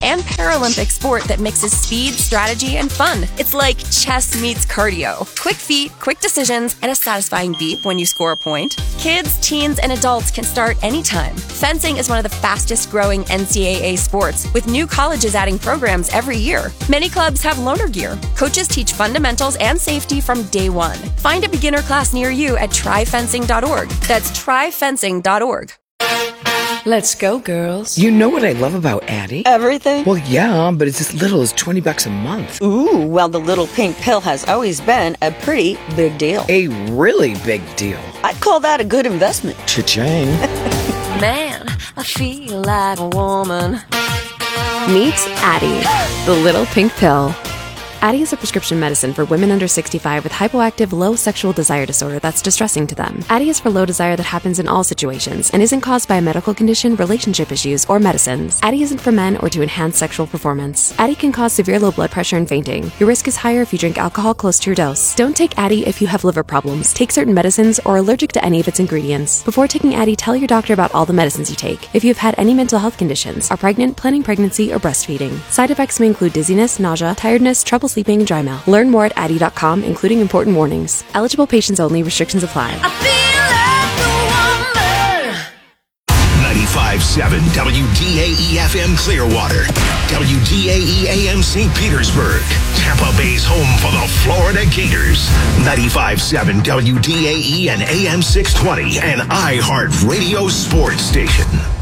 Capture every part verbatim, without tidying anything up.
and Paralympic sport that mixes speed, strategy, and fun. It's like chess meets cardio. Quick feet, quick decisions, and a satisfying beep when you score a point. Kids, teens, and adults can start anytime. Fencing is one of the fastest growing N C double A sports, with new colleges adding programs every year. Many clubs have loaner gear. Coaches teach fundamentals and safety from day one. Find a beginner class near you at try fencing dot org. That's try fencing dot org. Let's go, girls. You know what I love about Addie? Everything? Well, yeah, but it's as little as twenty bucks a month. Ooh, well, the little pink pill has always been a pretty big deal. A really big deal. I'd call that a good investment. Cha-ching. Man, I feel like a woman. Meet Addie, the little pink pill. Addie is a prescription medicine for women under sixty-five with hypoactive low sexual desire disorder that's distressing to them. Addie is for low desire that happens in all situations and isn't caused by a medical condition, relationship issues, or medicines. Addie isn't for men or to enhance sexual performance. Addie can cause severe low blood pressure and fainting. Your risk is higher if you drink alcohol close to your dose. Don't take Addie if you have liver problems, take certain medicines, or are allergic to any of its ingredients. Before taking Addie, tell your doctor about all the medicines you take. If you have had any mental health conditions, are pregnant, planning pregnancy, or breastfeeding. Side effects may include dizziness, nausea, tiredness, trouble sleeping, and dry mouth. Learn more at addie dot com, including important warnings. Eligible patients only. Restrictions apply. I feel like a woman. ninety-five point seven W D A E F M Clearwater, W D A E A M Saint Petersburg, Tampa Bay's home for the Florida Gators. ninety-five point seven W D A E and A M six twenty, an iHeart Radio sports station.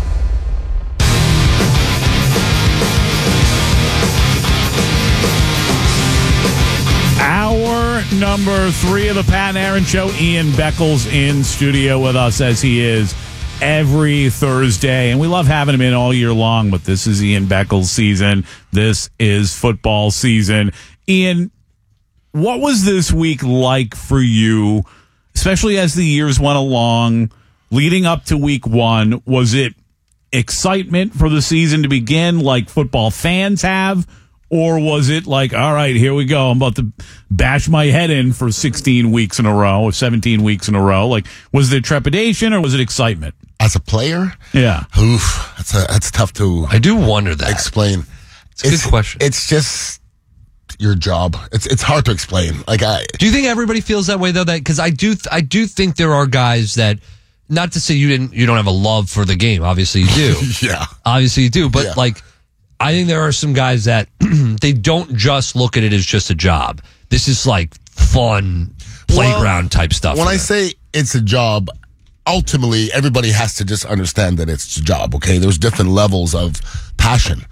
Hour number three of the Pat and Aaron Show. Ian Beckles in studio with us, as he is every Thursday. And we love having him in all year long, but this is Ian Beckles' season. This is football season. Ian, what was this week like for you, especially as the years went along, leading up to week one? Was it excitement for the season to begin like football fans have? Or was it like, all right, here we go, I'm about to bash my head in for sixteen weeks in a row or seventeen weeks in a row? Like, was there trepidation or was it excitement? As a player? Yeah. Oof, that's a, that's tough to I do wonder that. explain. It's a good question. It's just your job. It's it's hard to explain. Like, I Do you think everybody feels that way, though? That because I do, th- I do think there are guys that, not to say you didn't, you don't have a love for the game. Obviously you do. yeah. Obviously you do. But Yeah. like, I think there are some guys that they don't just look at it as just a job. This is like fun playground Well, type stuff. When for I them. say it's a job, ultimately everybody has to just understand that it's a job, okay? There's different levels of passion.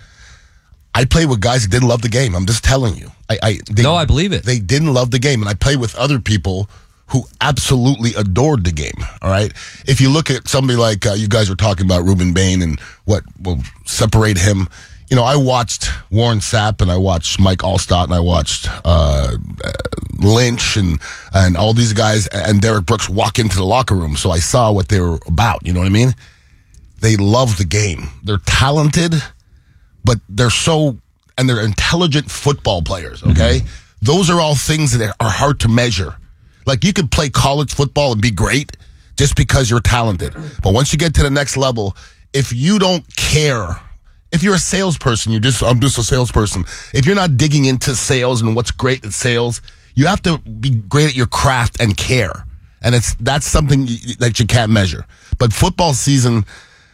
I play with guys that didn't love the game. I'm just telling you. I, I they, No, I believe it. They didn't love the game. And I play with other people who absolutely adored the game, all right? If you look at somebody like, uh, you guys were talking about Ruben Bain and what will separate him. You know, I watched Warren Sapp and I watched Mike Allstott and I watched uh, Lynch and and all these guys and Derek Brooks walk into the locker room. So I saw what they were about. You know what I mean? They love the game. They're talented, but they're so, and they're intelligent football players, okay? Mm-hmm. Those are all things that are hard to measure. Like, you could play college football and be great just because you're talented. But once you get to the next level, if you don't care, if you're a salesperson, you're just, I'm just a salesperson. If you're not digging into sales and what's great at sales, you have to be great at your craft and care. And it's, that's something you, that you can't measure. But football season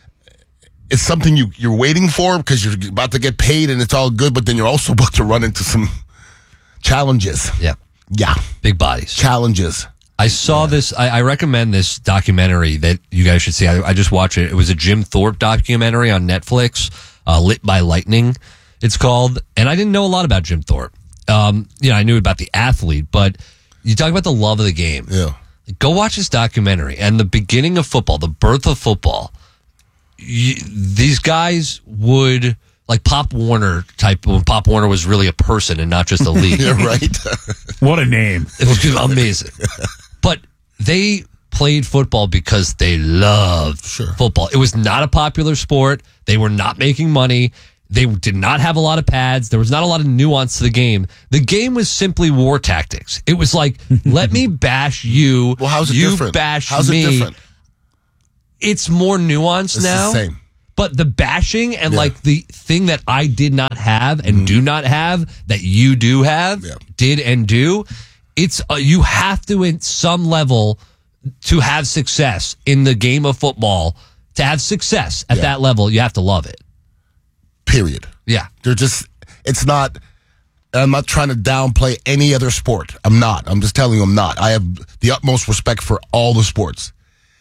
is something you, you're waiting for because you're about to get paid and it's all good, but then you're also about to run into some challenges. Yeah. Yeah. Big bodies. Challenges. I saw this. I, I recommend this documentary that you guys should see. I, I just watched it. It was a Jim Thorpe documentary on Netflix, uh, Lit by Lightning, it's called. And I didn't know a lot about Jim Thorpe. Um, you know, I knew about the athlete, but you talk about the love of the game. Yeah. Go watch this documentary and the beginning of football, the birth of football. You, these guys would, like Pop Warner type, when Pop Warner was really a person and not just a league. You're right. What a name. It was amazing. But they played football because they loved Sure. football. It was not a popular sport. They were not making money. They did not have a lot of pads. There was not a lot of nuance to the game. The game was simply war tactics. It was like, let me bash you. Well, how's it you different? bash How's me. it different? It's more nuanced It's now. the same. But the bashing and Yeah. like the thing that I did not have and do not have that you do have, Yeah. did and do, it's uh, you have to at some level to have success in the game of football. To have success at Yeah. that level, you have to love it. Period. Yeah. They're just, it's not, I'm not trying to downplay any other sport. I'm not. I'm just telling you I'm not. I have the utmost respect for all the sports.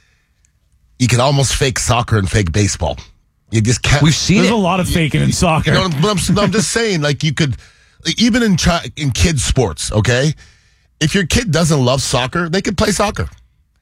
You can almost fake soccer and fake baseball. You just can't. We've seen There's it. a lot of faking in soccer. You know, but I'm, I'm just saying, like, you could, even in chi- in kids' sports, okay? If your kid doesn't love soccer, they can play soccer.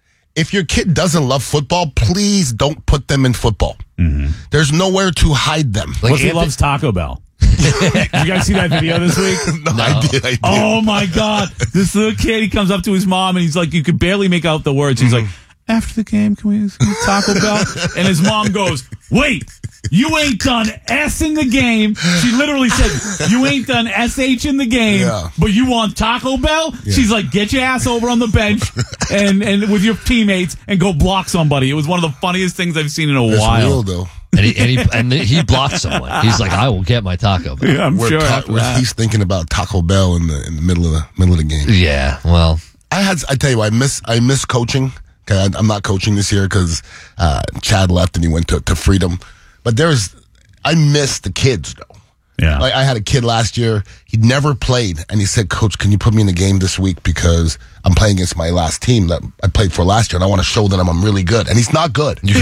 If your kid doesn't love football, please don't put them in football. Mm-hmm. There's nowhere to hide them. What if he loves Taco Bell? Did you guys see that video this week? no, I did. I did. Oh my God. This little kid, he comes up to his mom and he's like, you could barely make out the words. He's like, after the game, can we can we Taco Bell? And his mom goes, wait, you ain't done S in the game. She literally said, you ain't done S H in the game, Yeah. but you want Taco Bell? She's like, get your ass over on the bench and, and with your teammates and go block somebody. It was one of the funniest things I've seen in a That's while. real, though. And he, and, he, and he blocked someone. He's like, I will get my Taco Bell. Yeah, I'm Where sure. ta- after where that. he's thinking about Taco Bell in the in the middle of the middle of the game. Yeah, well, I had. I tell you, what, I miss. I miss coaching. Okay, I, I'm not coaching this year because uh, Chad left and he went to, to Freedom. But there's, I miss the kids though. Yeah. Like I had a kid last year. He'd never played, and he said, "Coach, can you put me in the game this week because I'm playing against my last team that I played for last year, and I want to show them I'm really good." And he's not good. He's, he's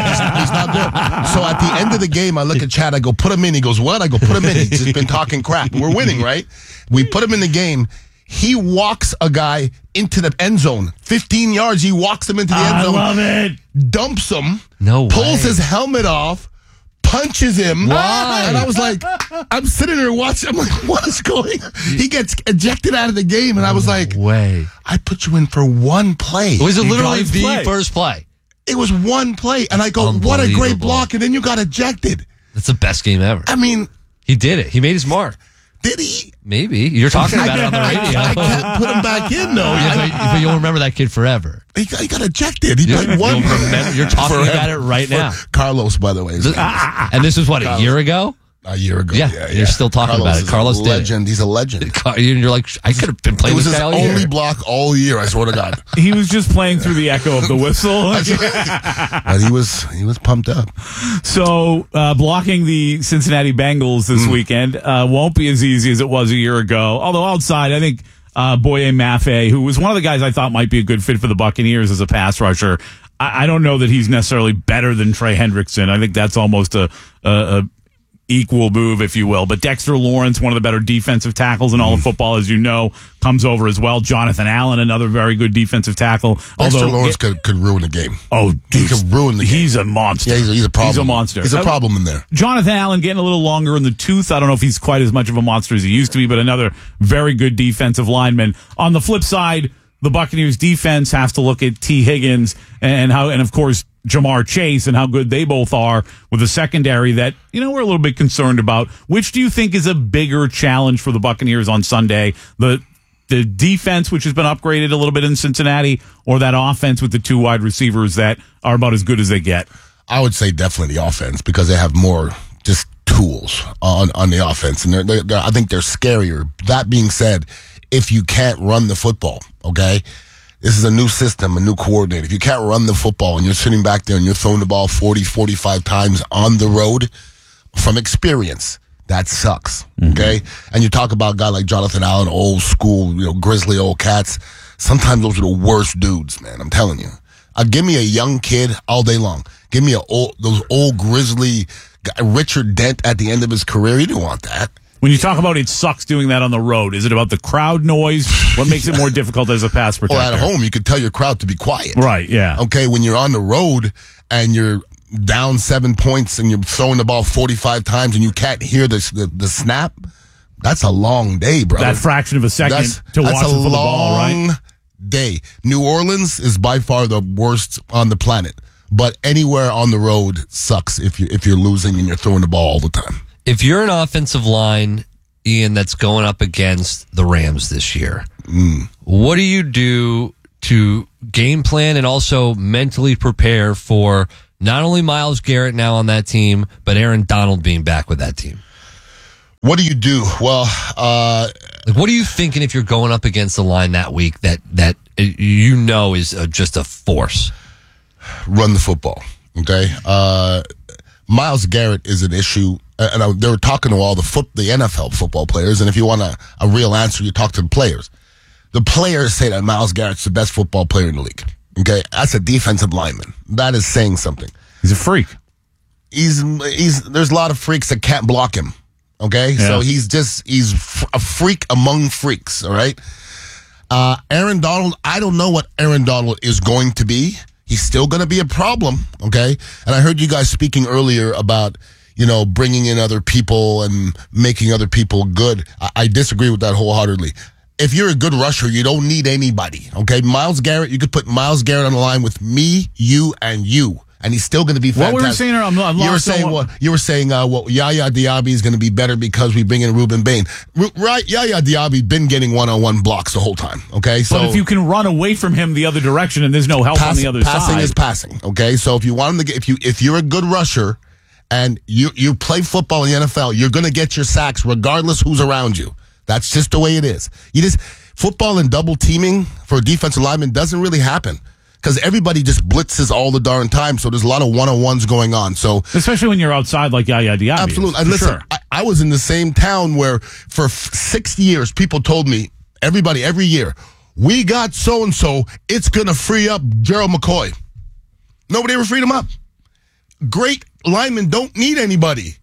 not good. So at the end of the game, I look at Chad. I go, "Put him in." He goes, "What?" I go, "Put him in." He's just been talking crap. We're winning, right? We put him in the game. He walks a guy into the end zone, fifteen yards. He walks him into the end I zone. love it. Dumps him. No Pulls way. his helmet off. Punches him. Why? And I was like, I'm sitting there watching. I'm like, what is going on? He gets ejected out of the game. And I was like, way. I put you in for one play. Was it He literally got his the play. first play? It was one play. And I go, what a great Unbelievable. block. And then you got ejected. That's the best game ever. I mean, He did it. He made his mark. did he? Maybe. You're talking about it on the radio. I can't put him back in, though. Yeah, but, but you'll remember that kid forever. He got, he got ejected. He You'll- played one. you'll remember- you're talking about it right For- now. Carlos, by the way. is- And this was what, a year ago? A year ago. Yeah, Yeah, you're still talking Carlos about it. is a Carlos did it. legend. He's a legend. Car- You're like, I could have been It playing was this his guy all year. only block all year, I swear to God. He was just playing through the echo of the whistle. But he was he was pumped up. So, uh, blocking the Cincinnati Bengals this Mm. weekend uh, won't be as easy as it was a year ago. Although outside, I think uh, Boye Mafe, who was one of the guys I thought might be a good fit for the Buccaneers as a pass rusher, I, I don't know that he's necessarily better than Trey Hendrickson. I think that's almost a, a, a equal move, if you will. But Dexter Lawrence, one of the better defensive tackles in all of football, as you know, comes over as well. Jonathan Allen, another very good defensive tackle. Dexter Although, Lawrence could, could ruin the game. oh, He dude, could ruin the game. he's a monster. Yeah, he's a, he's a problem. He's a monster. He's a Uh, problem in there. Jonathan Allen getting a little longer in the tooth. I don't know if he's quite as much of a monster as he used to be, but another very good defensive lineman. On the flip side, the Buccaneers defense has to look at T. Higgins and how, and of course, Jamar Chase and how good they both are with a secondary that, you know, we're a little bit concerned about. Which do you think is a bigger challenge for the Buccaneers on Sunday? The the defense, which has been upgraded a little bit in Cincinnati, or that offense with the two wide receivers that are about as good as they get? I would say definitely the offense because they have more just tools on, on the offense. And they're, they're, they're, I think they're scarier. That being said, if you can't run the football, okay? This is a new system, a new coordinator. If you can't run the football and you're sitting back there and you're throwing the ball forty, forty-five times on the road from experience, that sucks, okay? Mm-hmm. And you talk about a guy like Jonathan Allen, old school, you know, grizzly old cats. Sometimes those are the worst dudes, man. I'm telling you. Uh, give me a young kid all day long. Give me a old, those old grizzly, guy, Richard Dent at the end of his career. You didn't want that. When you talk about it sucks doing that on the road, is it about the crowd noise? What makes it more difficult as a pass protector? Well, at home, you could tell your crowd to be quiet. Right, yeah. Okay, when you're on the road and you're down seven points and you're throwing the ball forty-five times and you can't hear the the, the snap, that's a long day, brother. That fraction of a second that's, to that's watch a it for the ball, right? long day. New Orleans is by far the worst on the planet, but anywhere on the road sucks if you if you're losing and you're throwing the ball all the time. If you're an offensive line, Ian, that's going up against the Rams this year, Mm. what do you do to game plan and also mentally prepare for Not only Myles Garrett now on that team, but Aaron Donald being back with that team. What do you do? Well, uh, like, what are you thinking if you're going up against the line that week that that you know is uh, just a force? Run the football. Okay. Uh, Myles Garrett is an issue, and I, they were talking to all the foot, the N F L football players. And if you want a, a real answer, you talk to the players. The players say that Myles Garrett's the best football player in the league. Okay, that's a defensive lineman. That is saying something. He's a freak. He's he's. There's a lot of freaks that can't block him. Okay, Yeah. so he's just he's a freak among freaks. All right. Uh, Aaron Donald. I don't know what Aaron Donald is going to be. He's still going to be a problem. Okay, and I heard you guys speaking earlier about you know bringing in other people and making other people good. I, I disagree with that wholeheartedly. If you're a good rusher, you don't need anybody. Okay, Myles Garrett. You could put Myles Garrett on the line with me, you, and you. And he's still going to be fantastic. What were we saying? I'm, I'm you were lost on saying what- well, you were saying uh, well, Yaya Diaby is going to be better because we bring in Ruben Bain. R- right? Yaya Diaby been getting one-on-one blocks the whole time. Okay, so but if you can run away from him the other direction and there's no help pass- on the other passing side, is passing. Okay, so if you want him to get, if you if you're a good rusher and you you play football in the N F L, you're going to get your sacks regardless who's around you. That's just the way it is. You just football and double teaming for a defensive lineman doesn't really happen. Because everybody just blitzes all the darn time, so there's a lot of one-on-ones going on. So, especially when you're outside like Yaya Diaby. absolutely. is, And for listen, sure. I, I was in the same town where for f- six years, people told me, everybody, every year, we got so-and-so, it's going to free up Gerald McCoy. Nobody ever freed him up. Great linemen don't need anybody.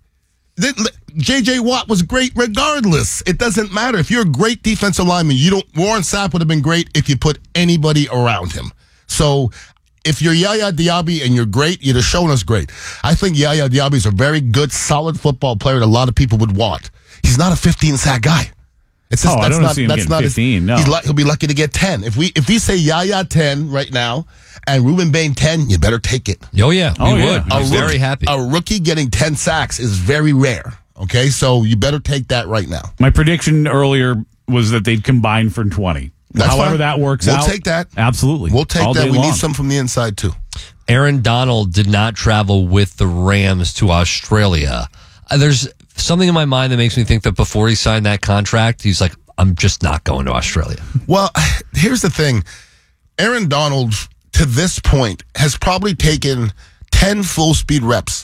J J. Watt was great regardless. It doesn't matter. If you're a great defensive lineman, you don't. Warren Sapp would have been great if you put anybody around him. So if you're Yaya Diaby and you're great, you'd have shown us great. I think Yaya Diaby is a very good, solid football player that a lot of people would want. He's not a fifteen-sack guy. It's just, Oh, I that's don't not, see him that's getting not his- fifteen, no. He's lu- he'll be lucky to get ten. If we if we say Yaya ten right now and Ruben Bain ten, you better take it. Oh, yeah. We Oh, would. yeah. I'm A very rookie- happy. A rookie getting ten sacks is very rare. Okay, so you better take that right now. My prediction earlier was that they'd combine for twenty. That's However fine. that works We'll out. take that. Absolutely. We'll take All that. day We long. need some from the inside, too. Aaron Donald did not travel with the Rams to Australia. Uh, there's something in my mind that makes me think that before he signed that contract, he's like, I'm just not going to Australia. Well, here's the thing. Aaron Donald, to this point, has probably taken ten full-speed reps.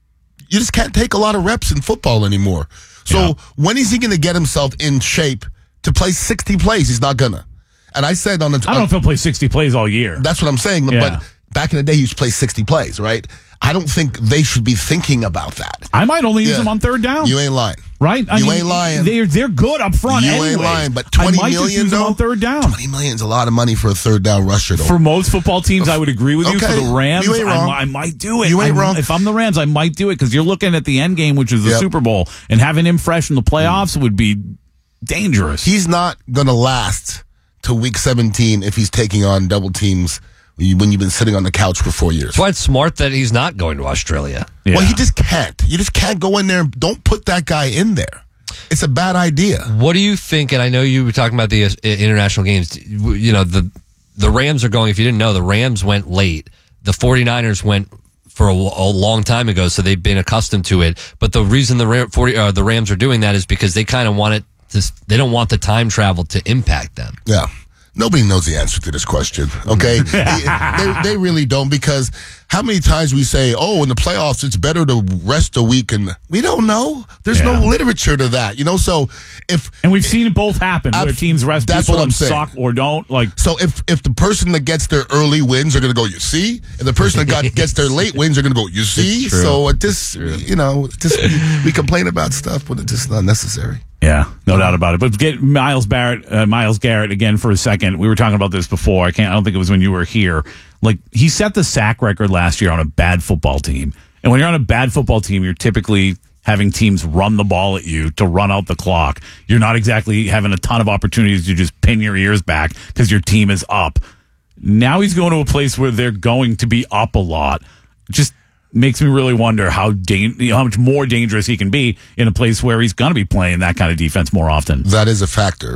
You just can't take a lot of reps in football anymore. So Yeah. when is he going to get himself in shape to play sixty plays? He's not going to. And I said on the... I don't know if he'll play sixty plays all year. That's what I'm saying. Yeah. But back in the day, he used to play sixty plays, right? I don't think they should be thinking about that. I might only use Yeah. them on third down. You ain't lying. Right? I You mean, ain't lying. They're, they're good up front You anyway. ain't lying. But twenty I might million, just use them though? on third down. twenty million is a lot of money for a third down rusher, though. For most football teams, I would agree with you. Okay. For the Rams, You ain't I, wrong. mi- I might do it. You ain't I- wrong. If I'm the Rams, I might do it because you're looking at the end game, which is the Yep. Super Bowl, and having him fresh in the playoffs would be dangerous. He's not going to last to week seventeen if he's taking on double teams when you've been sitting on the couch for four years. That's why it's smart that he's not going to Australia. Yeah. Well, he just can't. You just can't go in there. and Don't put that guy in there. It's a bad idea. What do you think? And I know you were talking about the uh, international games. You know, the the Rams are going, if you didn't know, the Rams went late. The 49ers went for a, a long time ago, so they've been accustomed to it. But the reason the Ram, forty, uh, the Rams are doing that is because they kind of want it to, they don't want the time travel to impact them. Yeah. Nobody knows the answer to this question, okay? they, they, they really don't, because how many times we say, oh, in the playoffs, it's better to rest a week, and we don't know. There's Yeah. no literature to that, you know? So if and we've seen it both happen, where Ab- teams rest that's people what I'm and saying. suck or don't. Like, so if if the person that gets their early wins are going to go, you see? And the person that got gets their late wins are going to go, you see? So it just, you know, it just we, we complain about stuff, but it's just not necessary. yeah, no doubt about it. But get Myles Barrett, uh, Myles Garrett again for a second. We were talking about this before. I can't. I don't think it was when you were here. Like, he set the sack record last year on a bad football team. And when you're on a bad football team, you're typically having teams run the ball at you to run out the clock. You're not exactly having a ton of opportunities to just pin your ears back because your team is up. Now he's going to a place where they're going to be up a lot. Just makes me really wonder how dan- you know, how much more dangerous he can be in a place where he's going to be playing that kind of defense more often. That is a factor.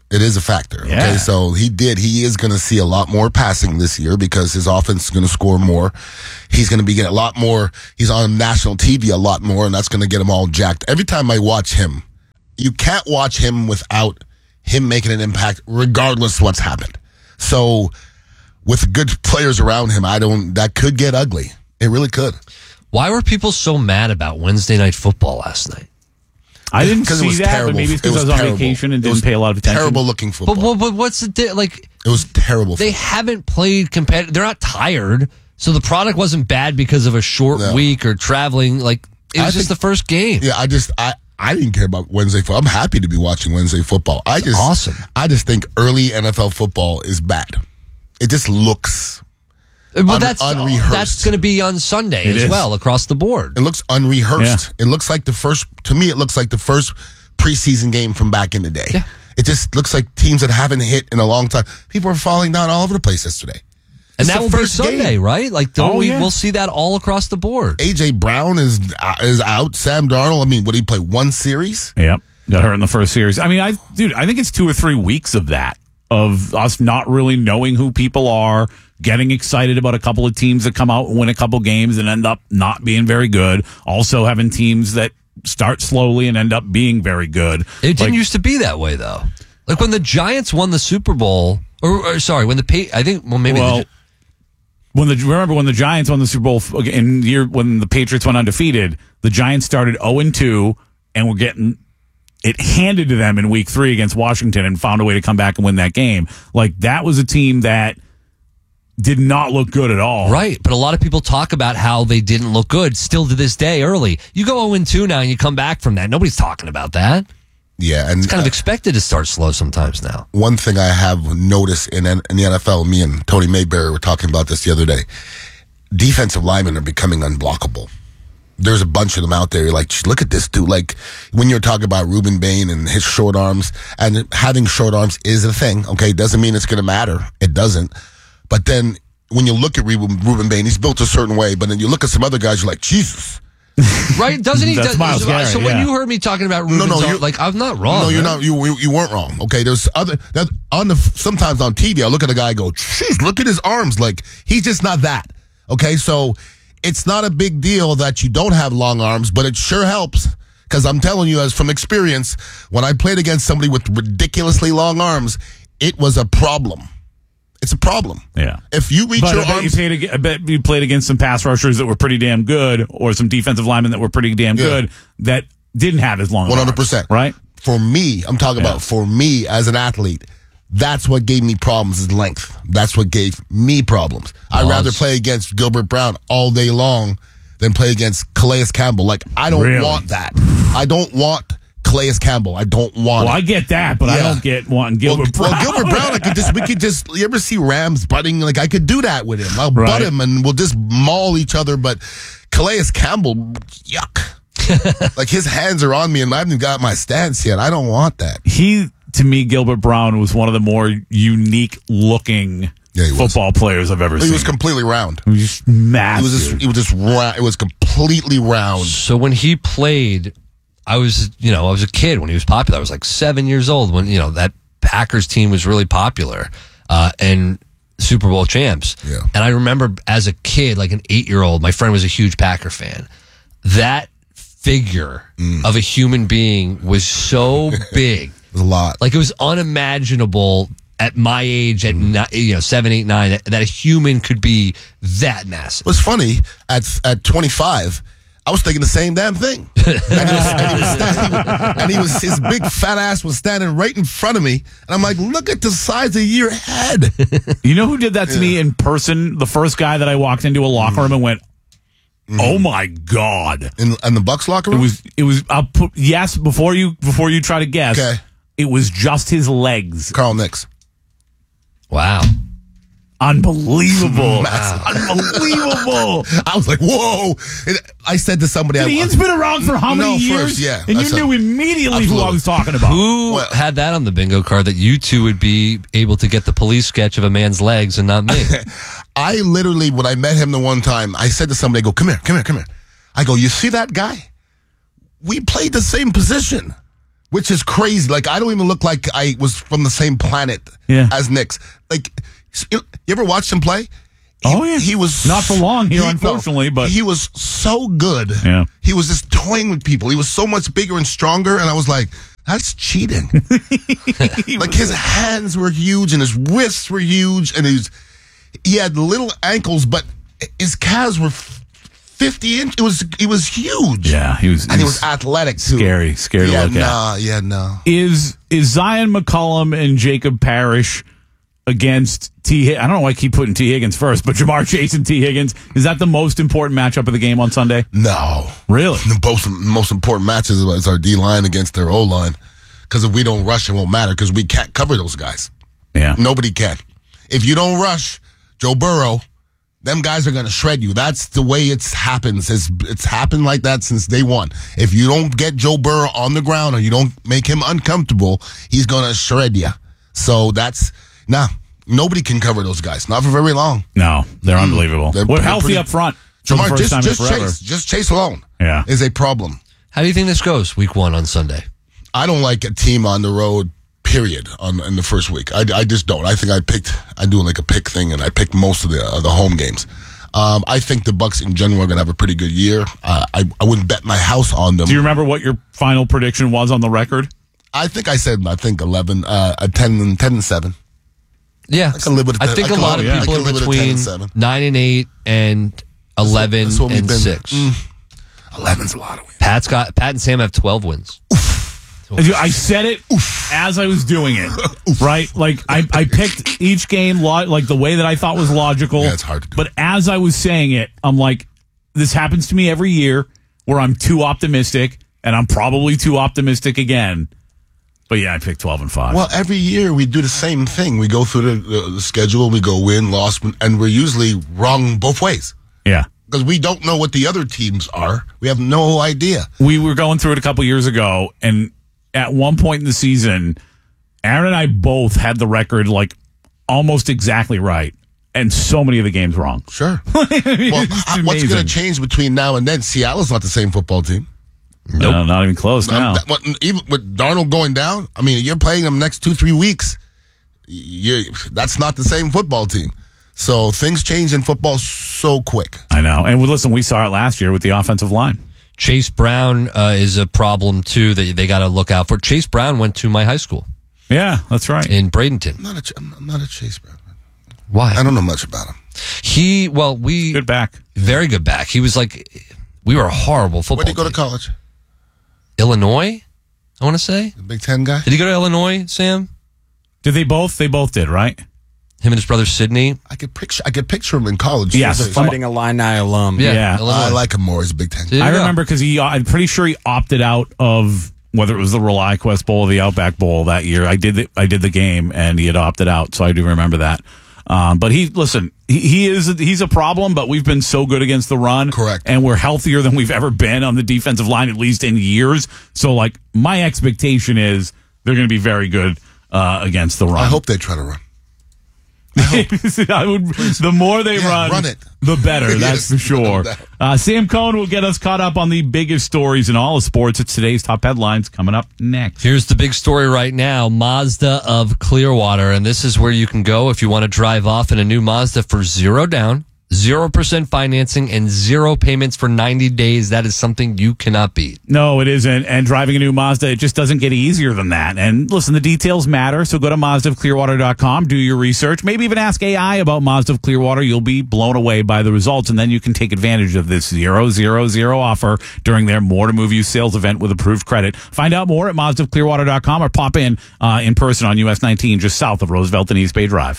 It is a factor. Okay, Yeah. so he did. He is going to see a lot more passing this year because his offense is going to score more. He's going to be getting a lot more. He's on national T V a lot more, and that's going to get him all jacked. Every time I watch him, you can't watch him without him making an impact, regardless what's happened. So, with good players around him, I don't. That could get ugly. It really could. Why were people so mad about Wednesday Night Football last night? I didn't Because see it was that, terrible. but maybe it's It because I was was on terrible. vacation and It was didn't pay a lot of attention. Terrible looking football. But, but, but what's the di- like? It was terrible. They football. haven't played competitive. They're not tired, so the product wasn't bad because of a short No. week or traveling. Like it was I just think- the first game. Yeah, I just I I didn't care about Wednesday football. I'm happy to be watching Wednesday football. I just awesome. I just think early N F L football is bad. It just looks Well, un- that's unrehearsed. that's going to be on Sunday It as is. well across the board. It looks unrehearsed. It looks like the first. To me, it looks like the first preseason game from back in the day. Yeah. It just looks like teams that haven't hit in a long time. People are falling down all over the place yesterday. And It's that the will be first Sunday, game. right? Like, don't Oh, we? yeah. We'll see that all across the board. A J Brown is is out. Sam Darnold. I mean, would he play one series? Yep. Got hurt in the first series. I mean, I dude, I think it's two or three weeks of that, of us not really knowing who people are, getting excited about a couple of teams that come out and win a couple games and end up not being very good. Also having teams that start slowly and end up being very good. It didn't Like, used to be that way, though. Like when the Giants won the Super Bowl, or, or sorry, when the pa- I think well maybe well, the, when the remember when the Giants won the Super Bowl in the year when the Patriots went undefeated, the Giants started oh and two and were getting it handed to them in week three against Washington and found a way to come back and win that game. Like that was a team that did not look good at all. right. But a lot of people talk about how they didn't look good still to this day early. You go oh and two now and you come back from that. Nobody's talking about that. Yeah, and It's kind of uh, expected to start slow sometimes now. one thing I have noticed in, in the N F L, me and Tony Mayberry were talking about this the other day. Defensive linemen are becoming unblockable. There's a bunch of them out there. You're like, look at this dude. Like when you're talking about Reuben Bain and his short arms, and having short arms is a thing. Okay, doesn't mean it's going to matter. It doesn't. But then when you look at Reuben, Reuben Bain, he's built a certain way. But then you look at some other guys, you're like, Jesus. Right? Doesn't he? That's does, Myles so Garrett, so when yeah. you heard me talking about Ruben's no, arm, you're- like I'm not wrong. No, you're right? not. You, you you weren't wrong. Okay, there's other that on the sometimes on T V. I look at a guy, and go, "Jeez, look at his arms. Like he's just not that." Okay, so it's not a big deal that you don't have long arms, but it sure helps. Because I'm telling you, as from experience, when I played against somebody with ridiculously long arms, it was a problem. It's a problem. Yeah. If you reach But your I bet, you arms, played, ag- I bet you played against some pass rushers that were pretty damn good, or some defensive linemen that were pretty damn Yeah. good that didn't have as long. one hundred percent. arms, right? For me, I'm talking Yeah. about for me as an athlete, that's what gave me problems is length. That's what gave me problems. I'd Well, rather it's- play against Gilbert Brown all day long than play against Calais Campbell. Like, I don't Really? want that. I don't want Calais Campbell. I don't want Well, I it. get that, but I Yeah. don't get wanting Well, Gilbert Brown. well, Gilbert Brown, I could just, we could just, you ever see Rams butting? Like, I could do that with him. I'll Right. butt him and we'll just maul each other. But Calais Campbell, yuck. Like, his hands are on me and I haven't got my stance yet. I don't want that. he, to me, Gilbert Brown was one of the more unique looking Yeah, he was. football players I've ever He seen. was completely round. He was just He massive. was just, he was just round. It was completely round. So when he played, I was, you know, I was a kid when he was popular. I was like seven years old when, you know, that Packers team was really popular uh, and Super Bowl champs. Yeah. And I remember as a kid, like an eight year old, my friend was a huge Packer fan. That figure of a human being was so big. It was a lot. Like it was unimaginable at my age, at ni- you know seven, eight, nine, that, that a human could be that massive. It was funny at at twenty-five. I was thinking the same damn thing. And, he was, and, he was standing, and he was his big fat ass was standing right in front of me, and I'm like, look at the size of your head. You know who did that to me in person? The first guy that I walked into a locker room and went, "Oh my god!" In, in the Bucks locker It room. was. It was. I'll put yes before you before you try to guess. Okay. It was just his legs. Carl Nix. Wow. Unbelievable. Massive. Unbelievable. I was like, whoa. And I said to somebody, Did I, Ian's been around for how many No, years? first, yeah. And you That's a- knew immediately who I Absolutely. was talking about. Who Well- had that on the bingo card that you two would be able to get the police sketch of a man's legs and not me? I literally, when I met him the one time, I said to somebody, I go, come here, come here, come here. I go, you see that guy? We played the same position. which is crazy. Like, I don't even look like I was from the same planet Yeah. as Knicks. Like, you ever watched him play? He, oh, yeah. He was... Not for long here, he, unfortunately, no, but... He was so good. Yeah. He was just toying with people. He was so much bigger and stronger, and I was like, that's cheating. Like, his hands were huge, and his wrists were huge, and his, he had little ankles, but his calves were fifty inch. It was, he was huge. Yeah, he was... And he was athletic, too. Scary, scary yeah, to look nah, at. Yeah, no. Is, is Zion McCollum and Jacob Parrish against T. I don't know why I keep putting T. Higgins first, but Jamar Chase and T. Higgins, is that the most important matchup of the game on Sunday? No. Really? The most, most important matches is our D-line against their O-line. Because if we don't rush, it won't matter because we can't cover those guys. Yeah. Nobody can. If you don't rush Joe Burrow, them guys are going to shred you. That's the way it's happens. It's, it's happened like that since day one. If you don't get Joe Burrow on the ground or you don't make him uncomfortable, he's going to shred you. So that's, nah, nobody can cover those guys. Not for very long. No, they're mm. unbelievable. They're, We're they're healthy pretty, up front. Jamar, the first just, time just in forever. Chase, just Chase alone yeah. is a problem. How do you think this goes week one on Sunday? I don't like a team on the road, period, on in the first week. I, I just don't. I think I picked, I do like a pick thing, and I picked most of the uh, the home games. Um, I think the Bucks in general are going to have a pretty good year. Uh, I, I wouldn't bet my house on them. Do you remember what your final prediction was on the record? I think I said, I think eleven, uh, a ten and ten and seven. Yeah. I can live with I think I a lot live, of yeah. people are between nine and eight and eleven that's what, that's what and six. Mm, eleven's a lot of wins. Pat's got, Pat and Sam have twelve wins. I said it Oof. as I was doing it, right? Like, I, I picked each game lo- like the way that I thought was logical. Yeah, it's hard to do. But as I was saying it, I'm like, this happens to me every year where I'm too optimistic, and I'm probably too optimistic again. But yeah, I picked twelve and five. Well, every year we do the same thing. We go through the, the, the schedule, we go win, loss, and we're usually wrong both ways. Yeah. Because we don't know what the other teams are. We have no idea. We were going through it a couple years ago, and at one point in the season, Aaron and I both had the record like almost exactly right, and so many of the games wrong. Sure. Well, what's going to change between now and then? Seattle's not the same football team. Nope. No, not even close now. Um, what, even with Darnold going down, I mean, you're playing them next two, three weeks. You, that's not the same football team. So things change in football so quick. I know. And listen, we saw it last year with the offensive line. Chase Brown uh, is a problem, too, that they got to look out for. Chase Brown went to my high school. Yeah, that's right. In Bradenton. I'm not a, I'm not a Chase Brown. Why? I don't know much about him. He, well, we... Good back. Very good back. He was like, we were a horrible football Where did he go team. to college? Illinois, I want to say. The Big Ten guy? Did he go to Illinois, Sam? Did they both? They both did, right? Him and his brother Sidney. I could picture. I could picture him in college. Yes, Fighting Illini alum. Yeah, yeah. I like him more as a Big Ten. I go. remember because he. I'm pretty sure he opted out of whether it was the ReliQuest Bowl or the Outback Bowl that year. I did. The, I did the game, and he had opted out, so I do remember that. Um, but he, listen, he, he is. He's a problem, but we've been so good against the run, correct, and we're healthier than we've ever been on the defensive line, at least in years. So, like, my expectation is they're going to be very good uh, against the run. I hope they try to run. I I would, the more they yeah, run, run it. the better, that's yes, for sure. Uh, Sam Cohn will get us caught up on the biggest stories in all of sports. It's today's top headlines coming up next. Here's the big story right now, Mazda of Clearwater. And this is where you can go if you want to drive off in a new Mazda for zero down, zero percent financing, and zero payments for ninety days. That is something you cannot beat. No, it isn't. And driving a new Mazda, it just doesn't get easier than that. And listen, the details matter. So go to Mazda of Clearwater dot com, do your research, maybe even ask A I about Mazda of Clearwater. You'll be blown away by the results. And then you can take advantage of this zero, zero, zero offer during their More to Move You sales event with approved credit. Find out more at Mazda of Clearwater dot com or pop in uh, in person on U S nineteen, just south of Roosevelt and East Bay Drive.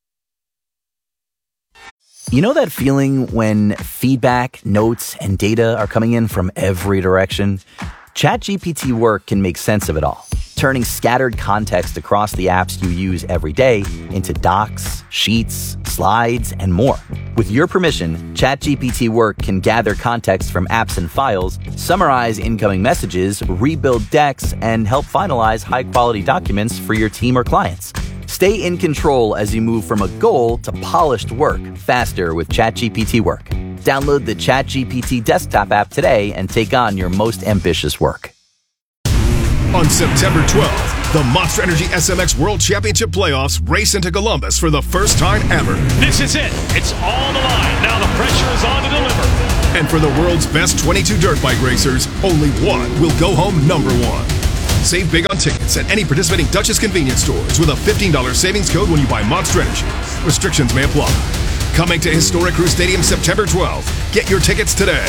You know that feeling when feedback, notes, and data are coming in from every direction? ChatGPT Work can make sense of it all, turning scattered context across the apps you use every day into docs, sheets, slides, and more. With your permission, ChatGPT Work can gather context from apps and files, summarize incoming messages, rebuild decks, and help finalize high-quality documents for your team or clients. Stay in control as you move from a goal to polished work faster with ChatGPT Work. Download the ChatGPT desktop app today and take on your most ambitious work. On September twelfth, the Monster Energy S M X World Championship Playoffs race into Columbus for the first time ever. This is it. It's all the line. Now the pressure is on to deliver. And for the world's best twenty-two dirt bike racers, only one will go home number one. Save big on tickets at any participating Duchess convenience stores with a fifteen dollars savings code when you buy Monster Energy. Restrictions may apply. Coming to Historic Crew Stadium September twelfth. Get your tickets today.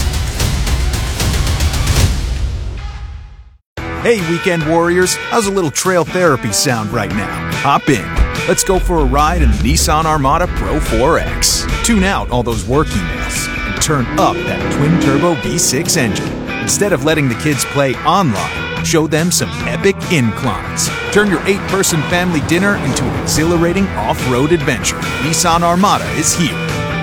Hey, weekend warriors, how's a little trail therapy sound right now? Hop in. Let's go for a ride in the Nissan Armada Pro four X. Tune out all those work emails and turn up that twin-turbo V six engine. Instead of letting the kids play online, show them some epic inclines. Turn your eight-person family dinner into an exhilarating off-road adventure. Nissan Armada is here.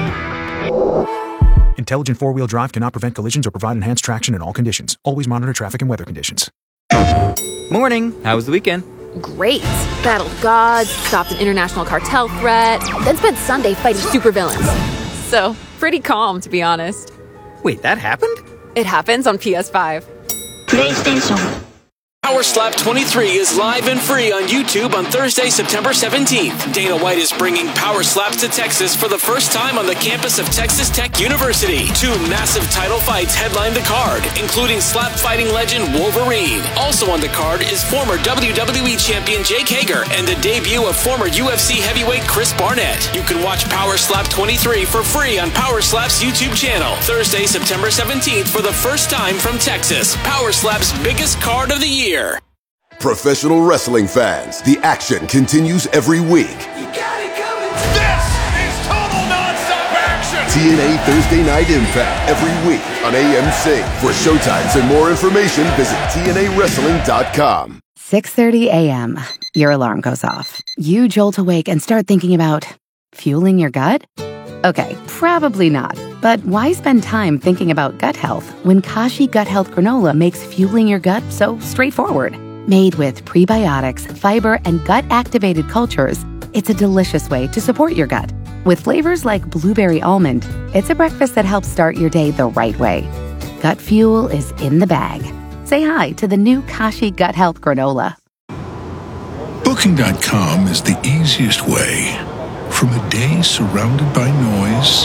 Intelligent four-wheel drive cannot prevent collisions or provide enhanced traction in all conditions. Always monitor traffic and weather conditions. Morning. How was the weekend? Great. Battled gods, stopped an international cartel threat, then spent Sunday fighting supervillains. So, pretty calm, to be honest. Wait, that happened? It happens on P S five. PlayStation. Power Slap twenty-three is live and free on YouTube on Thursday, September seventeenth. Dana White is bringing Power Slaps to Texas for the first time on the campus of Texas Tech University. Two massive title fights headline the card, including slap fighting legend Wolverine. Also on the card is former W W E champion Jake Hager and the debut of former U F C heavyweight Chris Barnett. You can watch Power Slap twenty-three for free on Power Slap's YouTube channel. Thursday, September seventeenth for the first time from Texas. Power Slap's biggest card of the year. Professional wrestling fans, the action continues every week. You got it coming. This is total nonstop action. T N A Thursday Night Impact every week on A M C. For showtimes and more information, visit T N A wrestling dot com. six thirty a.m. Your alarm goes off. You jolt awake and start thinking about fueling your gut? Okay, probably not. But why spend time thinking about gut health when Kashi Gut Health Granola makes fueling your gut so straightforward? Made with prebiotics, fiber, and gut-activated cultures, it's a delicious way to support your gut. With flavors like blueberry almond, it's a breakfast that helps start your day the right way. Gut fuel is in the bag. Say hi to the new Kashi Gut Health Granola. Booking dot com is the easiest way. From a day surrounded by noise